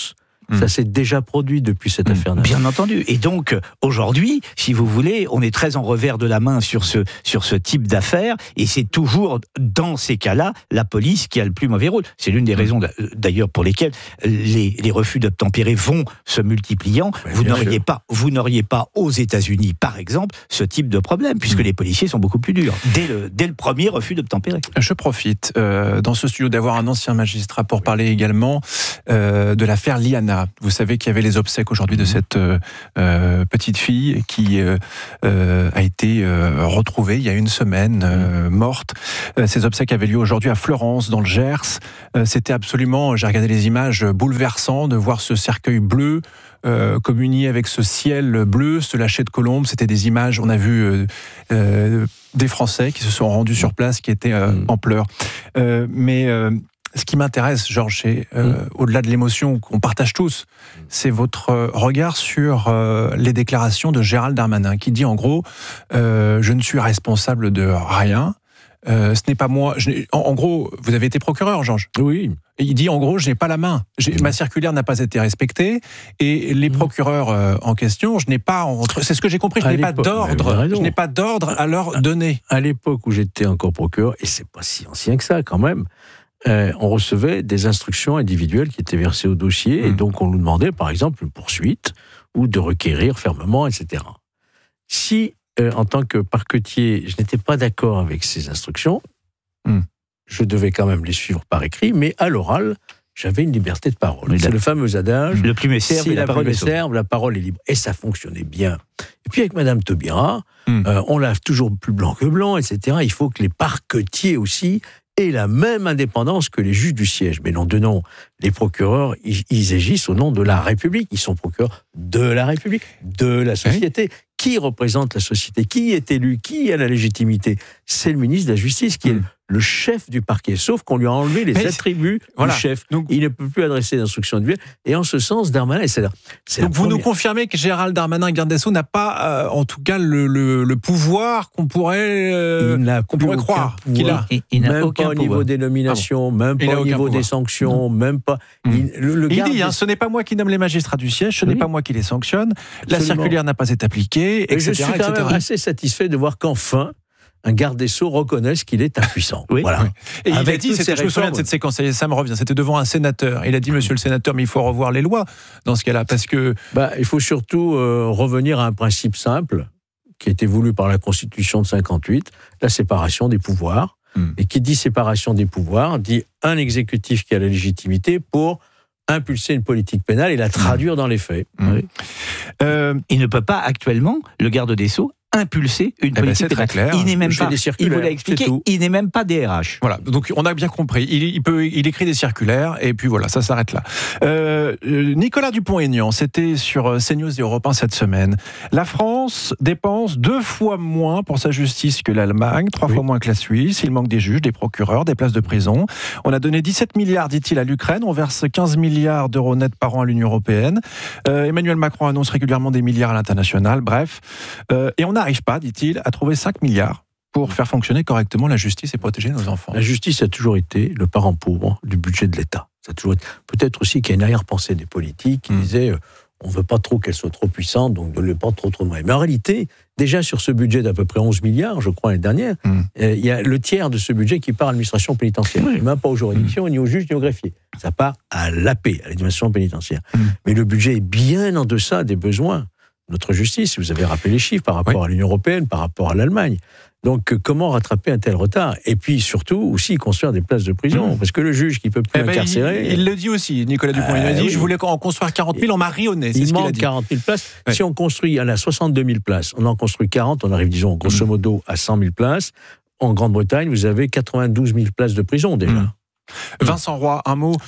Mmh. Ça s'est déjà produit depuis cette mmh. affaire-là. Bien entendu. Et donc, aujourd'hui, si vous voulez, on est très en revers de la main sur ce, sur ce type d'affaires, et c'est toujours, dans ces cas-là, la police qui a le plus mauvais rôle. C'est l'une des mmh. raisons, d'ailleurs, pour lesquelles les, les refus d'obtempérer vont se multipliant. Ouais, vous n'auriez pas, vous n'auriez pas aux États-Unis, par exemple, ce type de problème, puisque mmh. les policiers sont beaucoup plus durs, dès le, dès le premier refus d'obtempérer. Je profite, euh, dans ce studio, d'avoir un ancien magistrat pour parler également euh, de l'affaire Liana. Vous savez qu'il y avait les obsèques aujourd'hui de cette euh, euh, petite fille qui euh, euh, a été euh, retrouvée il y a une semaine, euh, morte. Euh, ces obsèques avaient lieu aujourd'hui à Fleurance, dans le Gers. Euh, c'était absolument, j'ai regardé les images, bouleversant de voir ce cercueil bleu euh, communier avec ce ciel bleu, ce lâcher de colombes. C'était des images, on a vu euh, euh, des Français qui se sont rendus sur place, qui étaient euh, en pleurs. Euh, mais... Euh, Ce qui m'intéresse, Georges, c'est, euh, mmh. au-delà de l'émotion qu'on partage tous, c'est votre regard sur euh, les déclarations de Gérald Darmanin, qui dit en gros euh, « je ne suis responsable de rien, euh, ce n'est pas moi... » en, en gros, vous avez été procureur, Georges. Oui. Et il dit en gros « je n'ai pas la main, mmh. ma circulaire n'a pas été respectée, et les mmh. procureurs euh, en question, je n'ai pas... Entre... » C'est ce que j'ai compris, je n'ai pas d'ordre, je n'ai pas d'ordre à leur donner. À l'époque où j'étais encore procureur, et c'est pas si ancien que ça quand même, Euh, on recevait des instructions individuelles qui étaient versées au dossier, mmh. et donc on nous demandait, par exemple, une poursuite ou de requérir fermement, et cetera. Si, euh, en tant que parquetier, je n'étais pas d'accord avec ces instructions, mmh. je devais quand même les suivre par écrit, mais à l'oral, j'avais une liberté de parole. Oui, c'est le fameux adage. Le plume est serve, si la, la parole plume est serve, la parole est libre. Et ça fonctionnait bien. Et puis avec Madame Taubira, mmh. euh, on l'a toujours plus blanc que blanc, et cetera. Il faut que les parquetiers aussi aient la même indépendance que les juges du siège. Mais non, de non, les procureurs, ils, ils agissent au nom de la République. Ils sont procureurs de la République, de la société. Oui. Qui représente la société? Qui est élu? Qui a la légitimité? C'est le ministre de la Justice qui mmh. est le chef du parquet. Sauf qu'on lui a enlevé les Mais attributs voilà. du chef. Donc, il ne peut plus adresser d'instructions individuelles. Et en ce sens, Darmanin, c'est la, c'est Donc la vous première. nous confirmez que Gérald Darmanin, garde des Sceaux, n'a pas, euh, en tout cas, le, le, le pouvoir qu'on pourrait, euh, il n'a qu'on pourrait croire pouvoir. qu'il a. Il, il n'a même aucun pas au pouvoir. Niveau des nominations, ah bon. même pas au niveau pouvoir. Des sanctions, mmh. même pas... Mmh. Il, le, le il dit, des... hein, ce n'est pas moi qui nomme les magistrats du siège, ce oui. n'est pas moi qui les sanctionne, Absolument. La circulaire n'a pas été appliquée, et cetera. Je suis quand même assez satisfait de voir qu'enfin, un garde des Sceaux reconnaisse qu'il est impuissant. Oui, voilà. Oui. Et avec il a dit, c'était, je me souviens de cette séquence, ça me revient, c'était devant un sénateur. Il a dit, monsieur le sénateur, mais il faut revoir les lois dans ce cas-là, parce que... Bah, il faut surtout euh, revenir à un principe simple, qui a été voulu par la Constitution de cinquante-huit, la séparation des pouvoirs. Hum. Et qui dit séparation des pouvoirs, dit un exécutif qui a la légitimité pour impulser une politique pénale et la traduire dans les faits. Mmh. Oui. Euh, il ne peut pas actuellement, le garde des Sceaux, impulser une eh politique ben pénale. Clair. Il n'est même pas, il vous l'a expliqué, il n'est même pas D R H. Voilà, donc on a bien compris. Il, il, peut, il écrit des circulaires et puis voilà, ça s'arrête là. Euh, Nicolas Dupont-Aignan, c'était sur CNews et Europe un cette semaine. La France dépense deux fois moins pour sa justice que l'Allemagne, trois oui. fois moins que la Suisse. Il manque des juges, des procureurs, des places de prison. On a donné dix-sept milliards, dit-il, à l'Ukraine. On verse quinze milliards d'euros nets par an à l'Union européenne. Euh, Emmanuel Macron annonce régulièrement des milliards à l'international. Bref, euh, et on n'arrive pas, dit-il, à trouver cinq milliards pour faire fonctionner correctement la justice et protéger nos enfants. La justice a toujours été le parent pauvre du budget de l'État. Ça a toujours été... Peut-être aussi qu'il y a une arrière-pensée des politiques qui mmh. disaient euh, on ne veut pas trop qu'elle soit trop puissante, donc ne le pas trop trop de moyens. Mais en réalité, déjà sur ce budget d'à peu près onze milliards, je crois, l'année dernière, mmh. euh, il y a le tiers de ce budget qui part à l'administration pénitentiaire. Oui. Même pas aux juridictions, mmh. ni aux juges, ni aux greffiers. Ça part à l'A P, à l'administration pénitentiaire. Mmh. Mais le budget est bien en deçà des besoins. Notre justice, vous avez rappelé les chiffres par rapport oui. à l'Union européenne, par rapport à l'Allemagne. Donc, comment rattraper un tel retard? Et puis, surtout, aussi construire des places de prison. Mmh. Parce que le juge qui peut plus eh ben incarcérer... Il, il le dit aussi, Nicolas Dupont-Aignan. Euh, il a dit, oui. je voulais en construire quarante mille, on m'a rionné. Il manque quarante mille places. Ouais. Si on construit, on a soixante-deux mille places, on en construit quarante, on arrive, disons, grosso modo, mmh. à cent mille places. En Grande-Bretagne, vous avez quatre-vingt-douze mille places de prison, déjà. Mmh. Vincent Roy, un mot,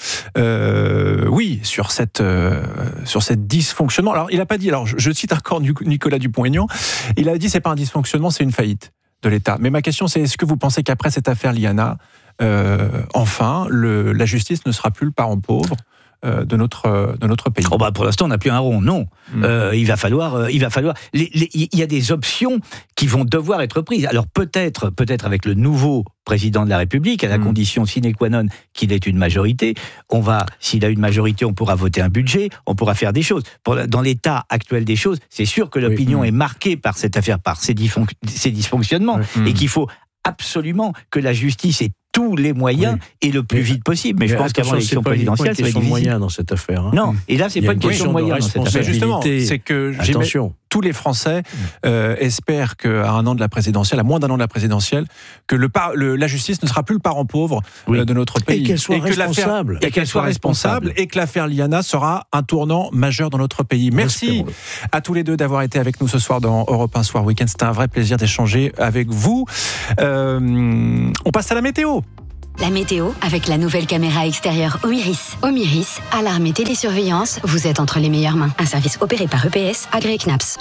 euh, oui, sur cette euh, sur cette dysfonctionnement. Alors, il n'a pas dit. Alors, je, je cite encore Nicolas Dupont-Aignan. Il a dit, c'est pas un dysfonctionnement, c'est une faillite de l'État. Mais ma question, c'est est-ce que vous pensez qu'après cette affaire Liana, euh, enfin, le, la justice ne sera plus le parent pauvre euh, de notre de notre pays. Oh bah pour l'instant, on n'a plus un rond. Non, mmh. euh, il va falloir, euh, il va falloir. Il y a des options qui vont devoir être prises. Alors peut-être, peut-être avec le nouveau président de la République, à la mmh. condition sine qua non qu'il ait une majorité. On va, s'il a une majorité, on pourra voter un budget, on pourra faire des choses. Pour, dans l'état actuel des choses, c'est sûr que l'opinion oui, mmh. est marquée par cette affaire, par ces, dysfon- ces dysfonctionnements, oui, mmh. et qu'il faut absolument que la justice ait tous les moyens oui. et le plus vite possible. Mais, mais je pense qu'avant l'élection présidentielle, c'est pas une question de moyens dans cette affaire. Hein. Non, et là, c'est pas une question de moyens dans cette affaire. Justement, c'est que attention. Tous les Français euh, espèrent qu'à un an de la présidentielle, à moins d'un an de la présidentielle, que le par, le, la justice ne sera plus le parent pauvre oui. euh, de notre pays. Et qu'elle soit et responsable. Et qu'elle soit responsable. Et que l'affaire Liana sera un tournant majeur dans notre pays. Merci à tous les deux d'avoir été avec nous ce soir dans Europe un Soir Week-end. C'était un vrai plaisir d'échanger avec vous. Euh, on passe à la météo. La météo avec la nouvelle caméra extérieure Omiris. Omiris, alarme et télésurveillance, vous êtes entre les meilleures mains. Un service opéré par E P S, agréé C N A P S.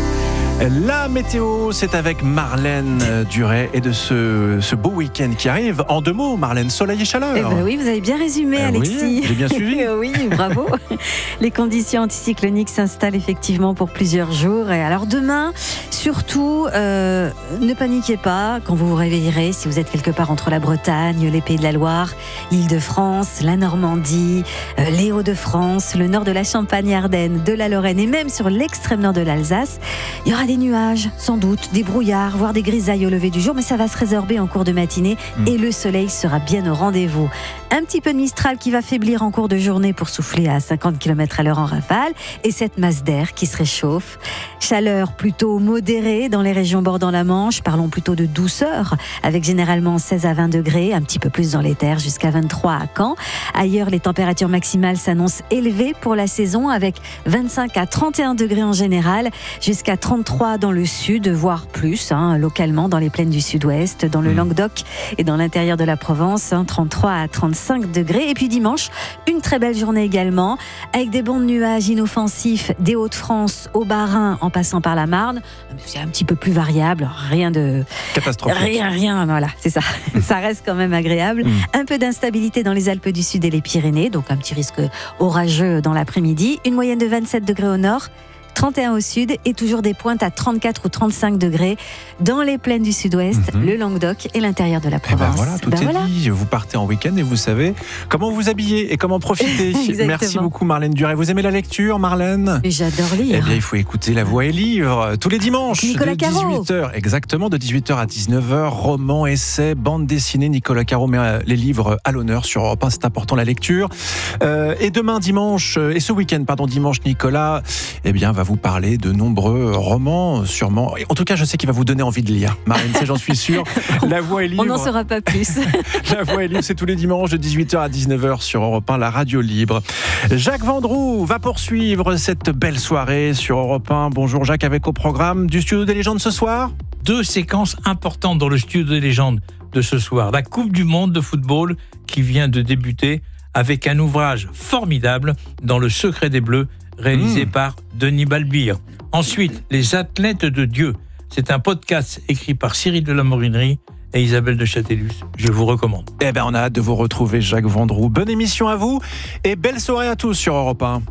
La météo, c'est avec Marlène Duret et de ce, ce beau week-end qui arrive. En deux mots, Marlène, soleil et chaleur. Eh ben oui, vous avez bien résumé, eh Alexis. Oui, j'ai bien suivi. Oui, bravo. Les conditions anticycloniques s'installent effectivement pour plusieurs jours. Et alors demain, surtout, euh, ne paniquez pas quand vous vous réveillerez. Si vous êtes quelque part entre la Bretagne, les Pays de la Loire, l'Île-de-France, la Normandie, euh, les Hauts-de-France, le nord de la Champagne-Ardenne, de la Lorraine et même sur l'extrême nord de l'Alsace, il y aura des nuages, sans doute, des brouillards, voire des grisailles au lever du jour, mais ça va se résorber en cours de matinée mmh. et le soleil sera bien au rendez-vous. Un petit peu de Mistral qui va faiblir en cours de journée pour souffler à cinquante kilomètres à l'heure en rafale et cette masse d'air qui se réchauffe. Chaleur plutôt modérée dans les régions bordant la Manche, parlons plutôt de douceur, avec généralement seize à vingt degrés, un petit peu plus dans les terres, jusqu'à vingt-trois à Caen. Ailleurs, les températures maximales s'annoncent élevées pour la saison, avec vingt-cinq à trente et un degrés en général, jusqu'à trente-trois dans le sud, voire plus, hein, localement dans les plaines du sud-ouest, dans le Languedoc et dans l'intérieur de la Provence, hein, trente-trois à trente-cinq degrés. Et puis dimanche, une très belle journée également, avec des bancs de nuages inoffensifs des Hauts-de-France au Bas-Rhin en passant par la Marne. C'est un petit peu plus variable, rien de... catastrophique. Rien, rien, voilà, c'est ça. Ça reste quand même agréable. Mm. Un peu d'instabilité dans les Alpes du Sud et les Pyrénées, donc un petit risque orageux dans l'après-midi. Une moyenne de vingt-sept degrés au nord, trente et un au sud et toujours des pointes à trente-quatre ou trente-cinq degrés dans les plaines du sud-ouest, mmh. le Languedoc et l'intérieur de la Provence. Et ben voilà, tout ben est voilà. dit. Vous partez en week-end et vous savez comment vous habiller et comment profiter. Merci beaucoup Marlène Duret. Vous aimez la lecture, Marlène ? Et j'adore lire. Eh bien, il faut écouter La Voix et Livre tous les dimanches Nicolas de dix-huit heures. Exactement, de dix-huit heures à dix-neuf heures. Romans, essais, bande dessinée. Nicolas Caro met les livres à l'honneur sur Europe un. C'est important la lecture. Euh, et demain dimanche, et ce week-end, pardon, dimanche, Nicolas, eh bien, va vous parler de nombreux romans, sûrement. En tout cas, je sais qu'il va vous donner envie de lire. Marine, c'est j'en suis sûr. La Voix et Livre. On n'en saura pas plus. La Voix et Livre, c'est tous les dimanches de dix-huit heures à dix-neuf heures sur Europe un, la radio libre. Jacques Vendroux va poursuivre cette belle soirée sur Europe un. Bonjour Jacques, avec au programme du Studio des légendes ce soir. Deux séquences importantes dans le Studio des légendes de ce soir. La Coupe du monde de football qui vient de débuter avec un ouvrage formidable dans Le Secret des Bleus, réalisé mmh. par Denis Balbire. Ensuite, Les athlètes de Dieu. C'est un podcast écrit par Cyril de la Morinerie et Isabelle de Châtellus. Je vous recommande. Eh ben, on a hâte de vous retrouver, Jacques Vendroux. Bonne émission à vous et belle soirée à tous sur Europe un.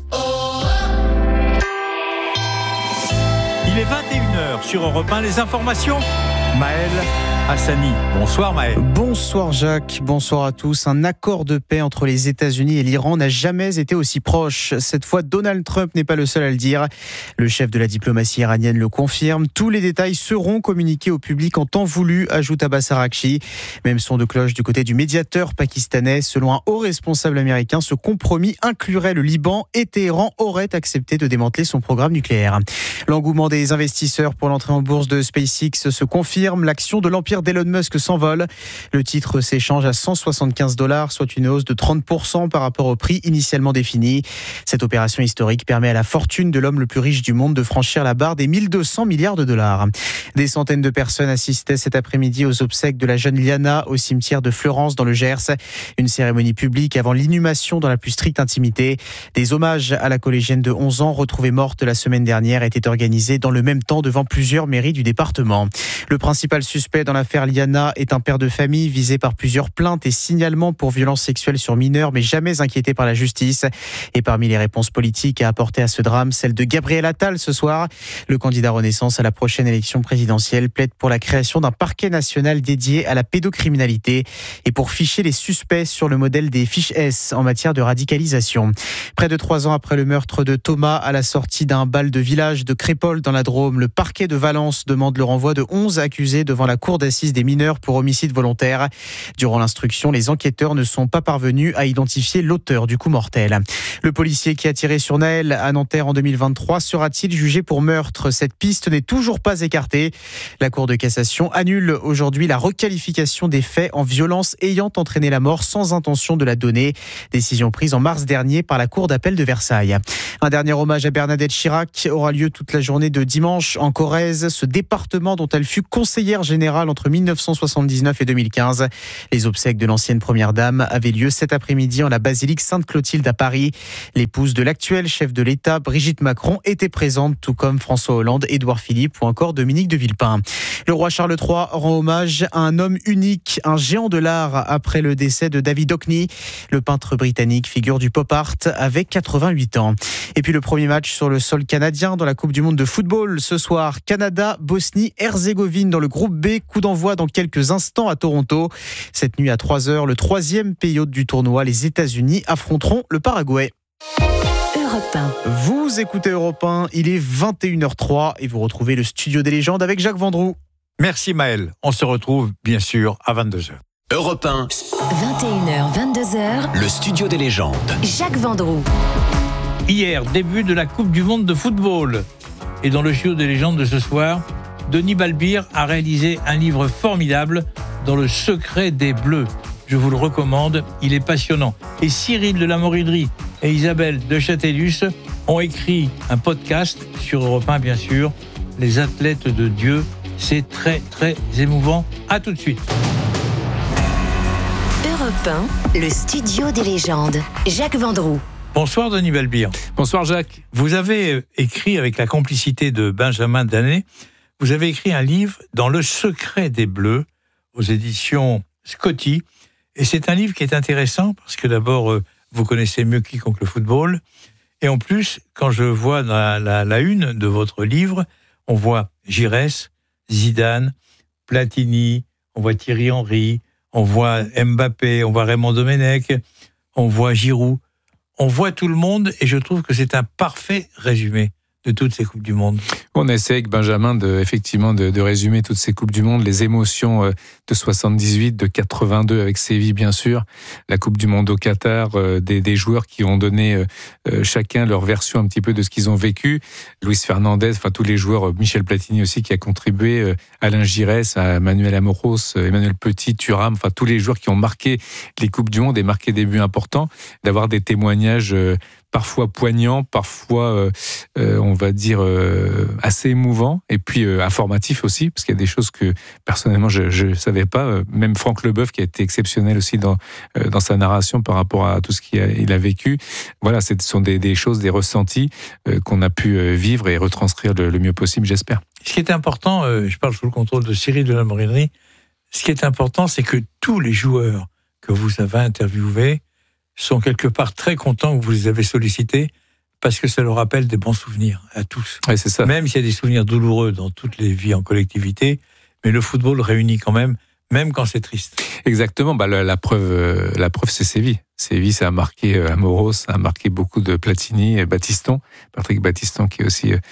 Il est vingt et une heures sur Europe un. Les informations, Maël Hassani. Bonsoir Maël. Bonsoir Jacques, bonsoir à tous. Un accord de paix entre les États-Unis et l'Iran n'a jamais été aussi proche. Cette fois, Donald Trump n'est pas le seul à le dire. Le chef de la diplomatie iranienne le confirme. Tous les détails seront communiqués au public en temps voulu, ajoute Abbas Araghchi. Même son de cloche du côté du médiateur pakistanais. Selon un haut responsable américain, ce compromis inclurait le Liban et Téhéran aurait accepté de démanteler son programme nucléaire. L'engouement des investisseurs pour l'entrée en bourse de SpaceX se confirme. L'action de l'empire d'Elon Musk s'envole. Le titre s'échange à cent soixante-quinze dollars, soit une hausse de trente pour cent par rapport au prix initialement défini. Cette opération historique permet à la fortune de l'homme le plus riche du monde de franchir la barre des mille deux cents milliards de dollars. Des centaines de personnes assistaient cet après-midi aux obsèques de la jeune Liana au cimetière de Fleurance dans le Gers. Une cérémonie publique avant l'inhumation dans la plus stricte intimité. Des hommages à la collégienne de onze ans retrouvée morte la semaine dernière étaient organisés dans le même temps devant devant plusieurs mairies du département. Le principal suspect dans l'affaire Liana est un père de famille visé par plusieurs plaintes et signalements pour violences sexuelles sur mineurs, mais jamais inquiété par la justice. Et parmi les réponses politiques à apporter à ce drame, celle de Gabriel Attal ce soir. Le candidat Renaissance à la prochaine élection présidentielle plaide pour la création d'un parquet national dédié à la pédocriminalité et pour ficher les suspects sur le modèle des fiches S en matière de radicalisation. Près de trois ans après le meurtre de Thomas à la sortie d'un bal de village de Crépol dans la Drôme, le parquet de Valence demande le renvoi de onze accusés devant la cour d'assises des mineurs pour homicide volontaire. Durant l'instruction, les enquêteurs ne sont pas parvenus à identifier l'auteur du coup mortel. Le policier qui a tiré sur Naël à Nanterre en deux mille vingt-trois sera-t-il jugé pour meurtre ? Cette piste n'est toujours pas écartée. La Cour de cassation annule aujourd'hui la requalification des faits en violence ayant entraîné la mort sans intention de la donner. Décision prise en mars dernier par la Cour d'appel de Versailles. Un dernier hommage à Bernadette Chirac aura lieu toute la journée de dimanche en Corrèze, ce département dont elle fut conseillère générale entre mille neuf cent soixante-dix-neuf et deux mille quinze. Les obsèques de l'ancienne première dame avaient lieu cet après-midi en la basilique Sainte-Clotilde à Paris. L'épouse de l'actuel chef de l'État, Brigitte Macron, était présente, tout comme François Hollande, Édouard Philippe ou encore Dominique de Villepin. Le roi Charles trois rend hommage à un homme unique, un géant de l'art après le décès de David Hockney. Le peintre britannique, figure du pop art, avait quatre-vingt-huit ans. Et puis le premier match sur le sol canadien dans la Coupe du Monde de football ce soir. Canada, Bosnie-Herzégovine dans le groupe B. Coup d'envoi dans quelques instants à Toronto. Cette nuit à trois heures, le troisième pays hôte du tournoi, les États-Unis, affronteront le Paraguay. Europe un. Vous écoutez Europe un, il est vingt et une heures trois et vous retrouvez le studio des légendes avec Jacques Vendroux. Merci Maël. On se retrouve bien sûr à vingt-deux heures. Europe un. vingt et une heures, vingt-deux heures. Le studio des légendes. Jacques Vendroux. Hier, début de la Coupe du Monde de football. Et dans le studio des légendes de ce soir, Denis Balbir a réalisé un livre formidable dans le secret des Bleus. Je vous le recommande, il est passionnant. Et Cyril de la Moriderie et Isabelle de Châtellus ont écrit un podcast sur Europe un, bien sûr, Les athlètes de Dieu. C'est très, très émouvant. À tout de suite. Europe un, le studio des légendes. Jacques Vendroux. Bonsoir Denis Balbir. Bonsoir Jacques. Vous avez écrit, avec la complicité de Benjamin Danet, vous avez écrit un livre dans le secret des Bleus aux éditions Scotty. Et c'est un livre qui est intéressant parce que d'abord, vous connaissez mieux quiconque le football. Et en plus, quand je vois la, la, la une de votre livre, on voit Giresse, Zidane, Platini, on voit Thierry Henry, on voit Mbappé, on voit Raymond Domenech, on voit Giroud. On voit tout le monde et je trouve que c'est un parfait résumé de toutes ces Coupes du Monde. On essaie avec Benjamin de, effectivement de, de résumer toutes ces Coupes du Monde, les émotions de soixante-dix-huit, de quatre-vingt-deux avec Séville bien sûr, la Coupe du Monde au Qatar, des, des joueurs qui ont donné euh, chacun leur version un petit peu de ce qu'ils ont vécu. Luis Fernandez, enfin tous les joueurs, Michel Platini aussi qui a contribué, euh, Alain Giresse, Manuel Amoros, Emmanuel Petit, Thuram, enfin tous les joueurs qui ont marqué les Coupes du Monde et marqué des buts importants, d'avoir des témoignages euh, parfois poignant, parfois, euh, euh, on va dire, euh, assez émouvant, et puis euh, informatif aussi, parce qu'il y a des choses que, personnellement, je ne savais pas. Euh, même Franck Leboeuf, qui a été exceptionnel aussi dans, euh, dans sa narration par rapport à tout ce qu'il a, il a vécu. Voilà, ce sont des, des choses, des ressentis euh, qu'on a pu euh, vivre et retranscrire le, le mieux possible, j'espère. Ce qui est important, euh, je parle sous le contrôle de Cyril de la Morinerie, ce qui est important, c'est que tous les joueurs que vous avez interviewés sont quelque part très contents que vous les avez sollicités parce que ça leur rappelle des bons souvenirs à tous. Ouais, c'est ça. Même s'il y a des souvenirs douloureux dans toutes les vies en collectivité, mais le football réunit quand même, même quand c'est triste. Exactement. Bah, la, la preuve, la preuve, c'est Séville. Séville, ça a marqué Amoros, ça a marqué beaucoup de Platini, Battiston, Patrick Battiston qui aussi euh,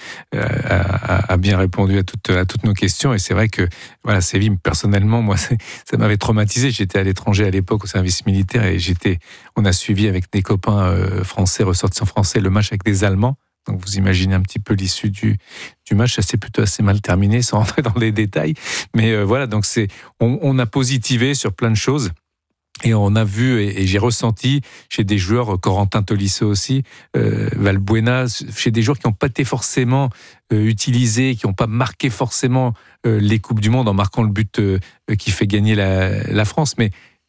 a, a bien répondu à toutes, à toutes nos questions. Et c'est vrai que voilà, Séville, personnellement, moi, ça m'avait traumatisé. J'étais à l'étranger à l'époque au service militaire et j'étais, on a suivi avec des copains euh, français, ressortissants français, le match avec des Allemands. Donc vous imaginez un petit peu l'issue du, du match, ça s'est plutôt assez mal terminé, sans rentrer dans les détails. Mais euh, voilà, donc c'est, on, on a positivé sur plein de choses. Et on a vu, et, et j'ai ressenti chez des joueurs, Corentin Tolisso aussi, euh, Valbuena, chez des joueurs qui n'ont pas été forcément euh, utilisés, qui n'ont pas marqué forcément euh, les Coupes du Monde en marquant le but euh, qui fait gagner la, la France, mais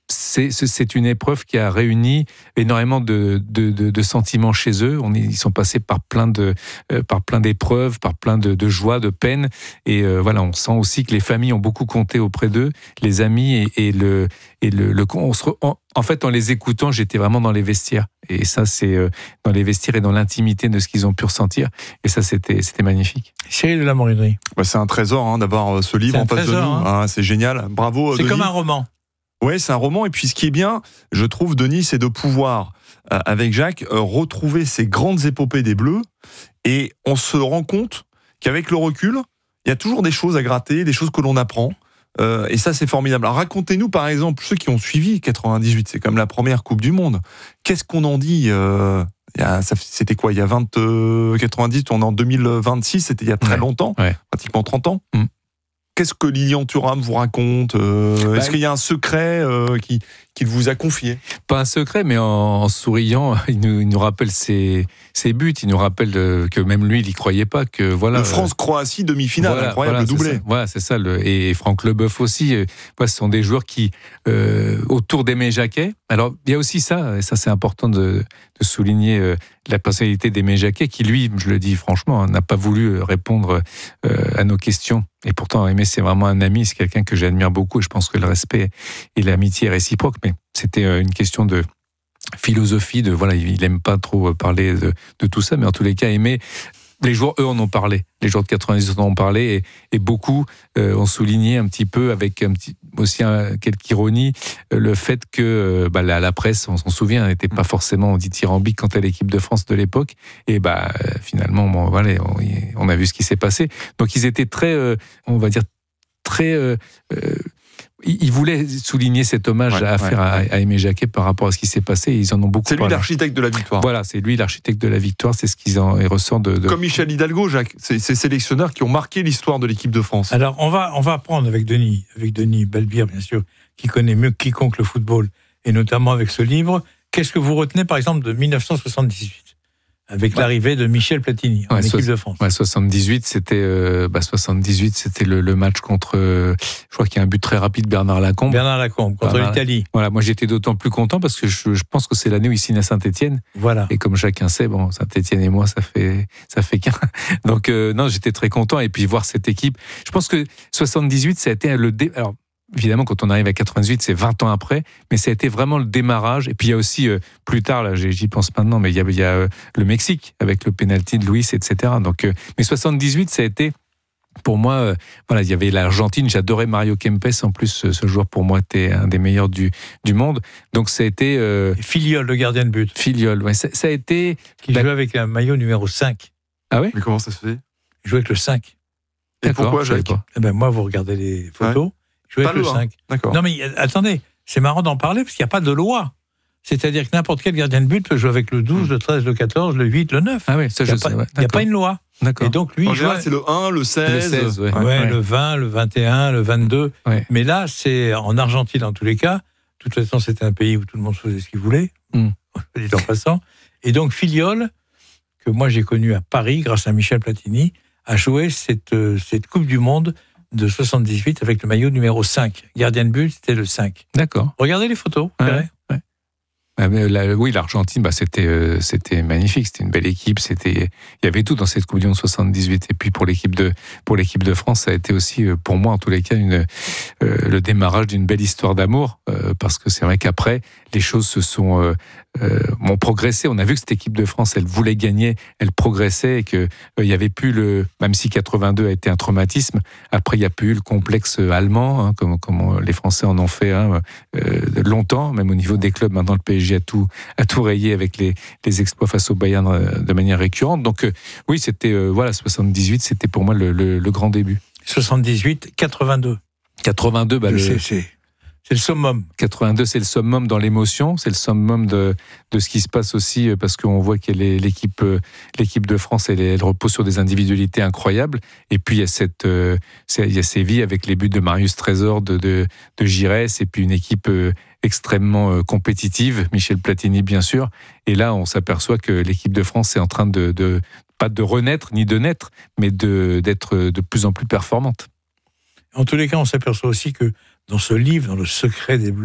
c'est, c'est une épreuve qui a réuni énormément de, de, de, de sentiments chez eux. On est, ils sont passés par plein de, euh, par plein d'épreuves, par plein de, de joies, de peines. Et euh, voilà, on sent aussi que les familles ont beaucoup compté auprès d'eux, les amis et, et le, et le, le on se, en, en fait, en les écoutant, j'étais vraiment dans les vestiaires. Et ça, c'est euh, dans les vestiaires et dans l'intimité de ce qu'ils ont pu ressentir. Et ça, c'était, c'était magnifique. Cyril de la Morinerie. Bah, c'est un trésor hein, d'avoir ce livre c'est en face trésor, de nous. Hein. Ah, c'est génial. Bravo. C'est Denis. comme un roman. Oui, c'est un roman. Et puis, ce qui est bien, je trouve, Denis, c'est de pouvoir, euh, avec Jacques, euh, retrouver ces grandes épopées des Bleus. Et on se rend compte qu'avec le recul, il y a toujours des choses à gratter, des choses que l'on apprend. Euh, et ça, c'est formidable. Alors, racontez-nous, par exemple, ceux qui ont suivi quatre-vingt-dix-huit, c'est comme la première Coupe du Monde. Qu'est-ce qu'on en dit euh, il y a, ça, c'était quoi, il y a vingt, euh, quatre-vingt-dix, on est en deux mille vingt-six, c'était il y a très ouais, longtemps, ouais. pratiquement trente ans. Mm. Qu'est-ce que Lilian Thuram vous raconte euh, bah, Est-ce qu'il y a un secret euh, qui, qu'il vous a confié? Pas un secret, mais en, en souriant, il nous, il nous rappelle ses, ses buts, il nous rappelle de, que même lui, il n'y croyait pas. Que, voilà, le France-Croatie, demi-finale, voilà, incroyable, voilà, le doublé. C'est voilà, c'est ça. Le, et Franck Leboeuf aussi, euh, ce sont des joueurs qui, euh, autour d'Aimé Jacquet, alors il y a aussi ça, et ça c'est important de, de souligner euh, la personnalité d'Aimé Jacquet, qui lui, je le dis franchement, hein, n'a pas voulu répondre euh, à nos questions. Et pourtant, Aimé, c'est vraiment un ami, c'est quelqu'un que j'admire beaucoup, et je pense que le respect et l'amitié est réciproque, mais c'était une question de philosophie, de voilà, il aime pas trop parler de, de tout ça, mais en tous les cas, Aimé, les joueurs, eux, en ont parlé. Les joueurs de quatre-vingt-dix en ont parlé, et, et beaucoup euh, ont souligné un petit peu, avec un petit, aussi un, quelques ironies, euh, le fait que euh, bah, la, la presse, on s'en souvient, n'était pas forcément dithyrambique quant à l'équipe de France de l'époque, et bah, euh, finalement, bon, voilà, on, on a vu ce qui s'est passé. Donc ils étaient très, euh, on va dire, très... Euh, euh, ils voulaient souligner cet hommage ouais, à faire ouais, à, ouais. à Aimé Jacquet par rapport à ce qui s'est passé. Et ils en ont beaucoup. C'est lui l'architecte de la victoire. Voilà, c'est lui l'architecte de la victoire. C'est ce qu'ils en ressortent de, de. Comme Michel Hidalgo, Jacques. C'est ces sélectionneurs qui ont marqué l'histoire de l'équipe de France. Alors on va on va prendre avec Denis, avec Denis Balbir bien sûr, qui connaît mieux que quiconque le football et notamment avec ce livre. Qu'est-ce que vous retenez par exemple de mille neuf cent soixante-dix-huit? Avec ouais. l'arrivée de Michel Platini en ouais, équipe so- de France. Ouais, soixante-dix-huit, c'était euh, bah soixante-dix-huit, c'était le, le match contre. Euh, je crois qu'il y a un but très rapide, Bernard Lacombe. Bernard Lacombe contre Bernard, l'Italie. Voilà, moi j'étais d'autant plus content parce que je, je pense que c'est l'année où il signe à Saint-Étienne. Voilà. Et comme chacun sait, bon, Saint-Étienne et moi, ça fait ça fait qu'un. Donc euh, non, j'étais très content et puis voir cette équipe. Je pense que soixante-dix-huit, ça a été le dé... alors. Évidemment, quand on arrive à quatre-vingt-dix-huit, c'est vingt ans après, mais ça a été vraiment le démarrage. Et puis il y a aussi, euh, plus tard, là, j'y pense maintenant, mais il y a, il y a euh, le Mexique, avec le penalty de Luis, et cetera. Donc, euh, mais soixante-dix-huit, ça a été, pour moi, euh, voilà, il y avait l'Argentine, j'adorais Mario Kempes, en plus, ce, ce joueur, pour moi, était un des meilleurs du, du monde. Donc ça a été... Euh, Filiol, le gardien de but. Filiol, ouais, ça, ça a été... Qui la... jouait avec un maillot numéro cinq. Ah oui? Mais comment ça se fait? Il jouait avec le cinq. Et pourquoi, Jacques? Eh ben, moi, vous regardez les photos... Ouais. Je vais avec le cinq. D'accord. Non, mais attendez, c'est marrant d'en parler parce qu'il n'y a pas de loi. C'est-à-dire que n'importe quel gardien de but peut jouer avec le douze, le treize, le quatorze, le huit, le neuf. Ah oui, ça je sais. Il n'y a, a pas une loi. D'accord. Et donc, lui, en il général, joue... c'est le un, le seize. Le seize, ouais. Ouais, ouais. Le vingt, le vingt et un, le vingt-deux. Ouais. Mais là, c'est en Argentine, en tous les cas. De toute façon, c'était un pays où tout le monde faisait ce qu'il voulait. Mm. Dit en passant. Et donc, Filiol, que moi j'ai connu à Paris grâce à Michel Platini, a joué cette, cette Coupe du Monde de soixante-dix-huit avec le maillot numéro cinq. Gardien de but, c'était le cinq. D'accord. Regardez les photos. Ouais, ouais. Ah, mais la, oui, l'Argentine, bah, c'était, euh, c'était magnifique. C'était une belle équipe. C'était, il y avait tout dans cette Coupe du Monde soixante-dix-huit. Et puis pour l'équipe de, pour l'équipe de France, ça a été aussi, pour moi en tous les cas, une, euh, le démarrage d'une belle histoire d'amour. Euh, parce que c'est vrai qu'après, les choses se sont euh, euh, ont progressé. On a vu que cette équipe de France, elle voulait gagner, elle progressait et que euh, il y avait plus le, même si quatre-vingt-deux a été un traumatisme, après il y a plus eu le complexe allemand, hein, comme, comme les Français en ont fait hein, euh, longtemps, même au niveau des clubs. Maintenant, le P S G a tout, a tout rayé avec les, les exploits face au Bayern euh, de manière récurrente. Donc euh, oui, c'était euh, voilà, soixante-dix-huit, c'était pour moi le, le, le grand début. soixante-dix-huit, quatre-vingt-deux. quatre-vingt-deux, bah, le, c'est, c'est... C'est le summum. quatre-vingt-deux, c'est le summum dans l'émotion, c'est le summum de, de ce qui se passe aussi, parce qu'on voit que l'équipe, l'équipe de France, elle, elle repose sur des individualités incroyables. Et puis, il y a, cette, euh, il y a Séville avec les buts de Marius Trésor, de, de, de Giresse, et puis une équipe euh, extrêmement euh, compétitive, Michel Platini, bien sûr. Et là, on s'aperçoit que l'équipe de France est en train de, de pas de renaître, ni de naître, mais de, d'être de plus en plus performante. En tous les cas, on s'aperçoit aussi que dans ce livre, dans Le secret des Bleus,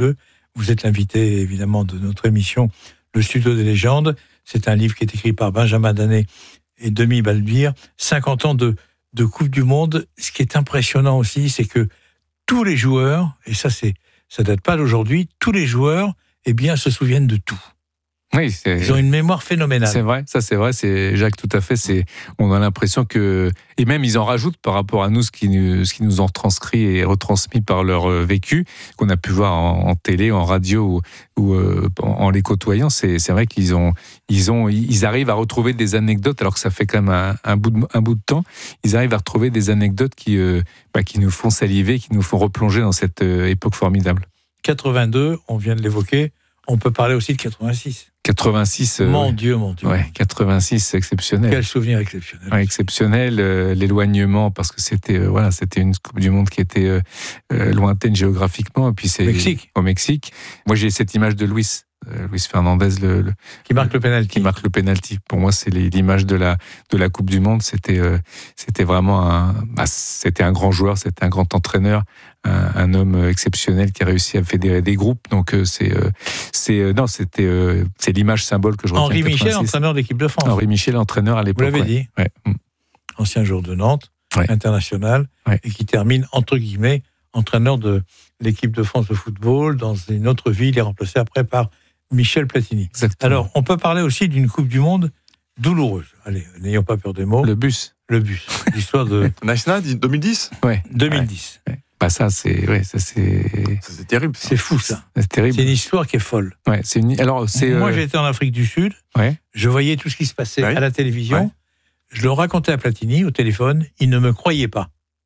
Vous êtes l'invité, évidemment, de notre émission, Le Studio des légendes. C'est un livre qui est écrit par Benjamin Danet et Denis Balbir. cinquante ans de, de Coupe du Monde. Ce qui est impressionnant aussi, c'est que tous les joueurs, et ça, c'est, ça date pas d'aujourd'hui, tous les joueurs, eh bien, se souviennent de tout. Oui, c'est... Ils ont une mémoire phénoménale. C'est vrai, ça c'est vrai, c'est Jacques, tout à fait. C'est, on a l'impression que, et même ils en rajoutent par rapport à nous ce qui nous, ce qui nous ont retranscrit et retransmis par leur vécu, qu'on a pu voir en, en télé, en radio ou, ou euh, en, en les côtoyant. C'est, c'est vrai qu'ils ont, ils ont, ils arrivent à retrouver des anecdotes, alors que ça fait quand même un, un bout de, un bout de temps. Ils arrivent à retrouver des anecdotes qui, euh, bah, qui nous font saliver, qui nous font replonger dans cette euh, époque formidable. quatre-vingt-deux, on vient de l'évoquer. On peut parler aussi de quatre-vingt-six. quatre-vingt-six. Mon euh, Dieu, mon Dieu. Ouais, quatre-vingt-six, exceptionnel. Quel souvenir exceptionnel. Ouais, exceptionnel, euh, l'éloignement, parce que c'était euh, voilà, c'était une Coupe du Monde qui était euh, euh, lointaine géographiquement. Et puis c'est Mexique. Au Mexique. Moi, j'ai cette image de Luis. Euh, Luis Fernandez, le, le, qui marque le penalty. Qui marque le penalty. Pour moi, c'est les, l'image de la de la Coupe du Monde. C'était euh, c'était vraiment un bah, c'était un grand joueur, c'était un grand entraîneur, un, un homme exceptionnel qui a réussi à fédérer des groupes. Donc euh, c'est euh, c'est euh, non, c'était euh, c'est l'image symbole que je retiens. Henri Michel, entraîneur de l'équipe de France. Henri Michel, entraîneur à l'époque. Vous l'avez ouais. dit. Ouais. Ancien joueur de Nantes, ouais. international, ouais. et qui termine entre guillemets entraîneur de l'équipe de France de football dans une autre ville. Il est remplacé après par Michel Platini. Exactement. Alors, on peut parler aussi d'une Coupe du Monde douloureuse. Allez, n'ayons pas peur des mots. Le bus. Le bus. L'histoire de... National deux mille dix. Ouais. deux mille dix. Ouais. Bah ça, c'est... Ouais, ça, c'est... Ça, c'est terrible. Ça. C'est fou, ça. C'est terrible. C'est une histoire qui est folle. Ouais, c'est une... Alors, c'est, Moi, euh... j'étais en Afrique du Sud. Ouais. Je voyais tout ce qui se passait ouais. à la télévision. Ouais. Je le racontais à Platini au téléphone. Il ne me croyait pas.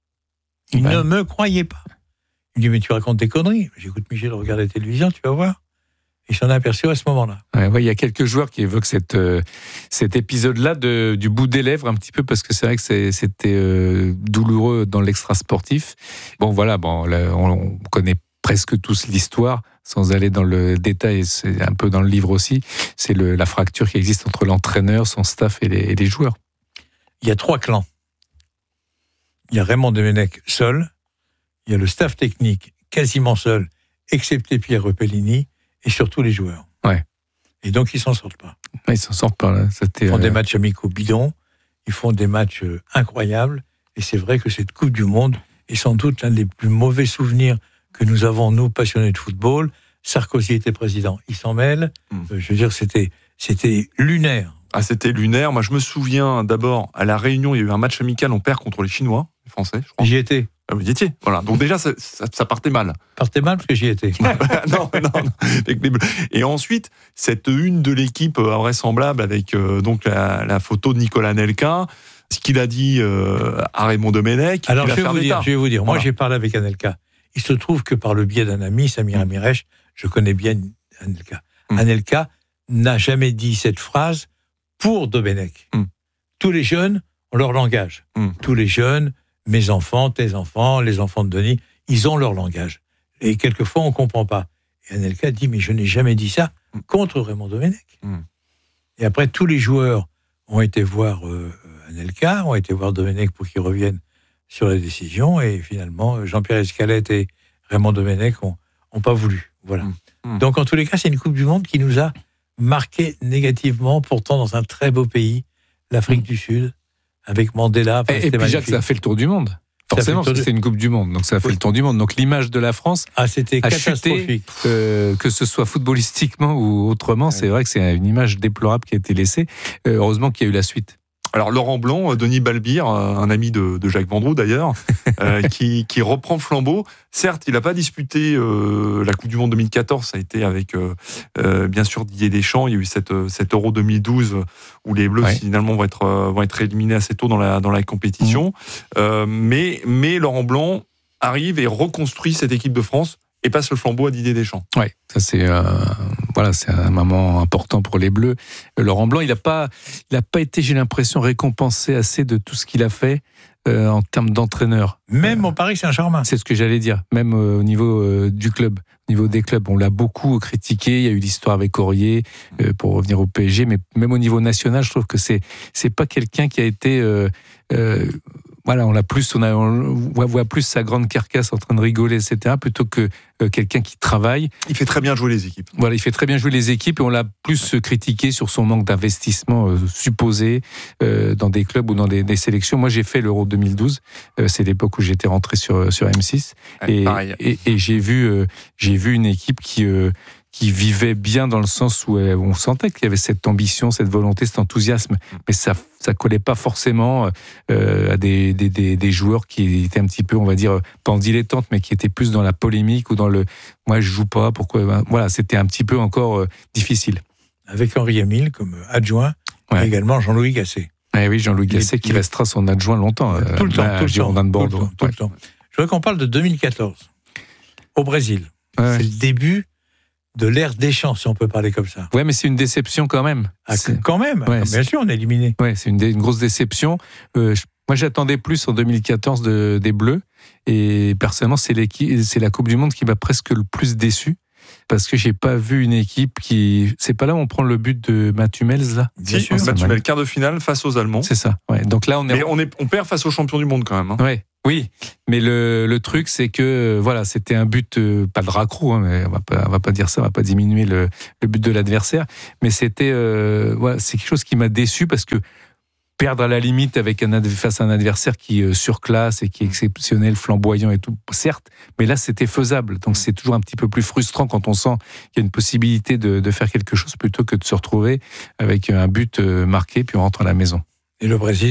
Il bah. ne me croyait pas. Il me dit, mais tu racontes des conneries. J'écoute Michel, regarde la télévision, tu vas voir. Il s'en est aperçu à ce moment-là. Ouais, ouais, il y a quelques joueurs qui évoquent cette, euh, cet épisode-là de, du bout des lèvres un petit peu, parce que c'est vrai que c'est, c'était euh, douloureux dans l'extra-sportif. Bon, voilà, bon, là, on, on connaît presque tous l'histoire, sans aller dans le détail, c'est un peu dans le livre aussi. C'est le, la fracture qui existe entre l'entraîneur, son staff et les, et les joueurs. Il y a trois clans. Il y a Raymond Domenech seul, il y a le staff technique quasiment seul, excepté Pierre Repellini, et surtout les joueurs. Ouais. Et donc, ils s'en sortent pas. Ouais, ils s'en sortent pas, là. C'était, ils font euh... des matchs amicaux bidons, ils font des matchs euh, incroyables, et c'est vrai que cette Coupe du Monde est sans doute l'un des plus mauvais souvenirs que nous avons, nous, passionnés de football. Sarkozy était président, il s'en mêle. Mmh. Euh, je veux dire, c'était, c'était lunaire. Ah, c'était lunaire. Moi, je me souviens d'abord, à La Réunion, il y a eu un match amical, on perd contre les Chinois, les Français, je crois. J'y étais. Ah, vous y étiez. Voilà. Donc déjà, ça, ça, ça partait mal. Partait mal parce que j'y étais. non, non, non. Et ensuite, cette une de l'équipe invraisemblable avec euh, donc la, la photo de Nicolas Anelka, ce qu'il a dit euh, à Raymond Domenech. Alors, je vais, vous dire, je vais vous dire, voilà. Moi, j'ai parlé avec Anelka. Il se trouve que par le biais d'un ami, Samir mmh. Amirech, je connais bien Anelka. Mmh. Anelka n'a jamais dit cette phrase pour Domenech. Mmh. Tous les jeunes ont leur langage. Mmh. Tous les jeunes, mes enfants, tes enfants, les enfants de Denis, ils ont leur langage. Et quelquefois, on ne comprend pas. Et Anelka dit, mais je n'ai jamais dit ça contre Raymond Domenech. Mmh. Et après, tous les joueurs ont été voir euh, Anelka, ont été voir Domenech pour qu'il revienne sur la décision. Et finalement, Jean-Pierre Escalette et Raymond Domenech n'ont pas voulu. Voilà. Mmh. Donc, en tous les cas, c'est une Coupe du Monde qui nous a marqué négativement, pourtant dans un très beau pays, l'Afrique mmh. du Sud, avec Mandela. Enfin, et, et puis magnifique. Jacques, ça a fait le tour du monde. Forcément, parce que c'est une Coupe du Monde, donc ça a fait oui. le tour du monde. Donc l'image de la France ah, c'était a catastrophique. chuté, euh, que ce soit footballistiquement ou autrement. Ouais. C'est vrai que c'est une image déplorable qui a été laissée. Euh, heureusement qu'il y a eu la suite. Alors Laurent Blanc, Denis Balbir, un ami de, de Jacques Vendroux d'ailleurs, euh, qui, qui reprend le flambeau. Certes, il n'a pas disputé euh, la Coupe du Monde deux mille quatorze, ça a été avec euh, euh, bien sûr Didier Deschamps. Il y a eu cette, cette Euro deux mille douze où les Bleus ouais. finalement vont être, vont être éliminés assez tôt dans la, dans la compétition. Mmh. Euh, mais, mais Laurent Blanc arrive et reconstruit cette équipe de France et passe le flambeau à Didier Deschamps. Oui, ça c'est euh, voilà, c'est un moment important pour les Bleus. Laurent Blanc, il n'a pas, il a pas été, j'ai l'impression, récompensé assez de tout ce qu'il a fait euh, en termes d'entraîneur. Même au Paris Saint-Germain. C'est ce que j'allais dire. Même euh, au niveau euh, du club, au niveau des clubs, on l'a beaucoup critiqué. Il y a eu l'histoire avec Aurier euh, pour revenir au P S G, mais même au niveau national, je trouve que c'est c'est pas quelqu'un qui a été euh, euh, voilà, on l'a plus, on, a, on voit plus sa grande carcasse en train de rigoler, et cetera, plutôt que euh, quelqu'un qui travaille. Il fait très bien jouer les équipes. Voilà, il fait très bien jouer les équipes et on l'a plus critiqué sur son manque d'investissement euh, supposé euh, dans des clubs ou dans des, des sélections. Moi, j'ai fait l'Euro deux mille douze, euh, c'est l'époque où j'étais rentré sur sur M six ouais, et, et, et j'ai vu euh, j'ai vu une équipe qui euh, qui vivait bien dans le sens où on sentait qu'il y avait cette ambition, cette volonté, cet enthousiasme, mais ça ça collait pas forcément euh, à des, des, des, des joueurs qui étaient un petit peu, on va dire, pas en dilettante, mais qui étaient plus dans la polémique ou dans le « moi je joue pas, pourquoi ?» Voilà, c'était un petit peu encore euh, difficile. Avec Henri Émile comme adjoint, ouais. Et également Jean-Louis Gasset. Eh oui, Jean-Louis Gasset qui restera son adjoint longtemps. Tout le temps, euh, tout, le temps de tout le temps, tout ouais. le temps. Je voudrais qu'on parle de deux mille quatorze, au Brésil. Ouais. C'est le début de l'ère Deschamps, si on peut parler comme ça. Ouais, mais c'est une déception quand même. Ah, quand même, ouais, bien sûr, on est éliminé. Ouais, c'est une, une grosse déception. Euh, je, moi, j'attendais plus en deux mille quatorze de, des Bleus, et personnellement, c'est, c'est la Coupe du Monde qui m'a presque le plus déçu. Parce que j'ai pas vu une équipe qui. C'est pas là où on prend le but de Mats Hummels, là. Bien sûr. Mats Hummels, quart de finale face aux Allemands. C'est ça. Ouais. Donc là, on est. Mais on, est, on perd face aux champions du monde quand même. Hein. Ouais. Oui, mais le, le truc, c'est que voilà, c'était un but, euh, pas de raccro, hein, mais on va pas, on va pas dire ça, on va pas diminuer le, le but de l'adversaire, mais c'était, euh, voilà, c'est quelque chose qui m'a déçu parce que perdre à la limite avec un face à un adversaire qui euh, surclasse et qui est exceptionnel, flamboyant et tout, certes, mais là c'était faisable. Donc c'est toujours un petit peu plus frustrant quand on sent qu'il y a une possibilité de, de faire quelque chose plutôt que de se retrouver avec un but euh, marqué puis on rentre à la maison. Et le Brésil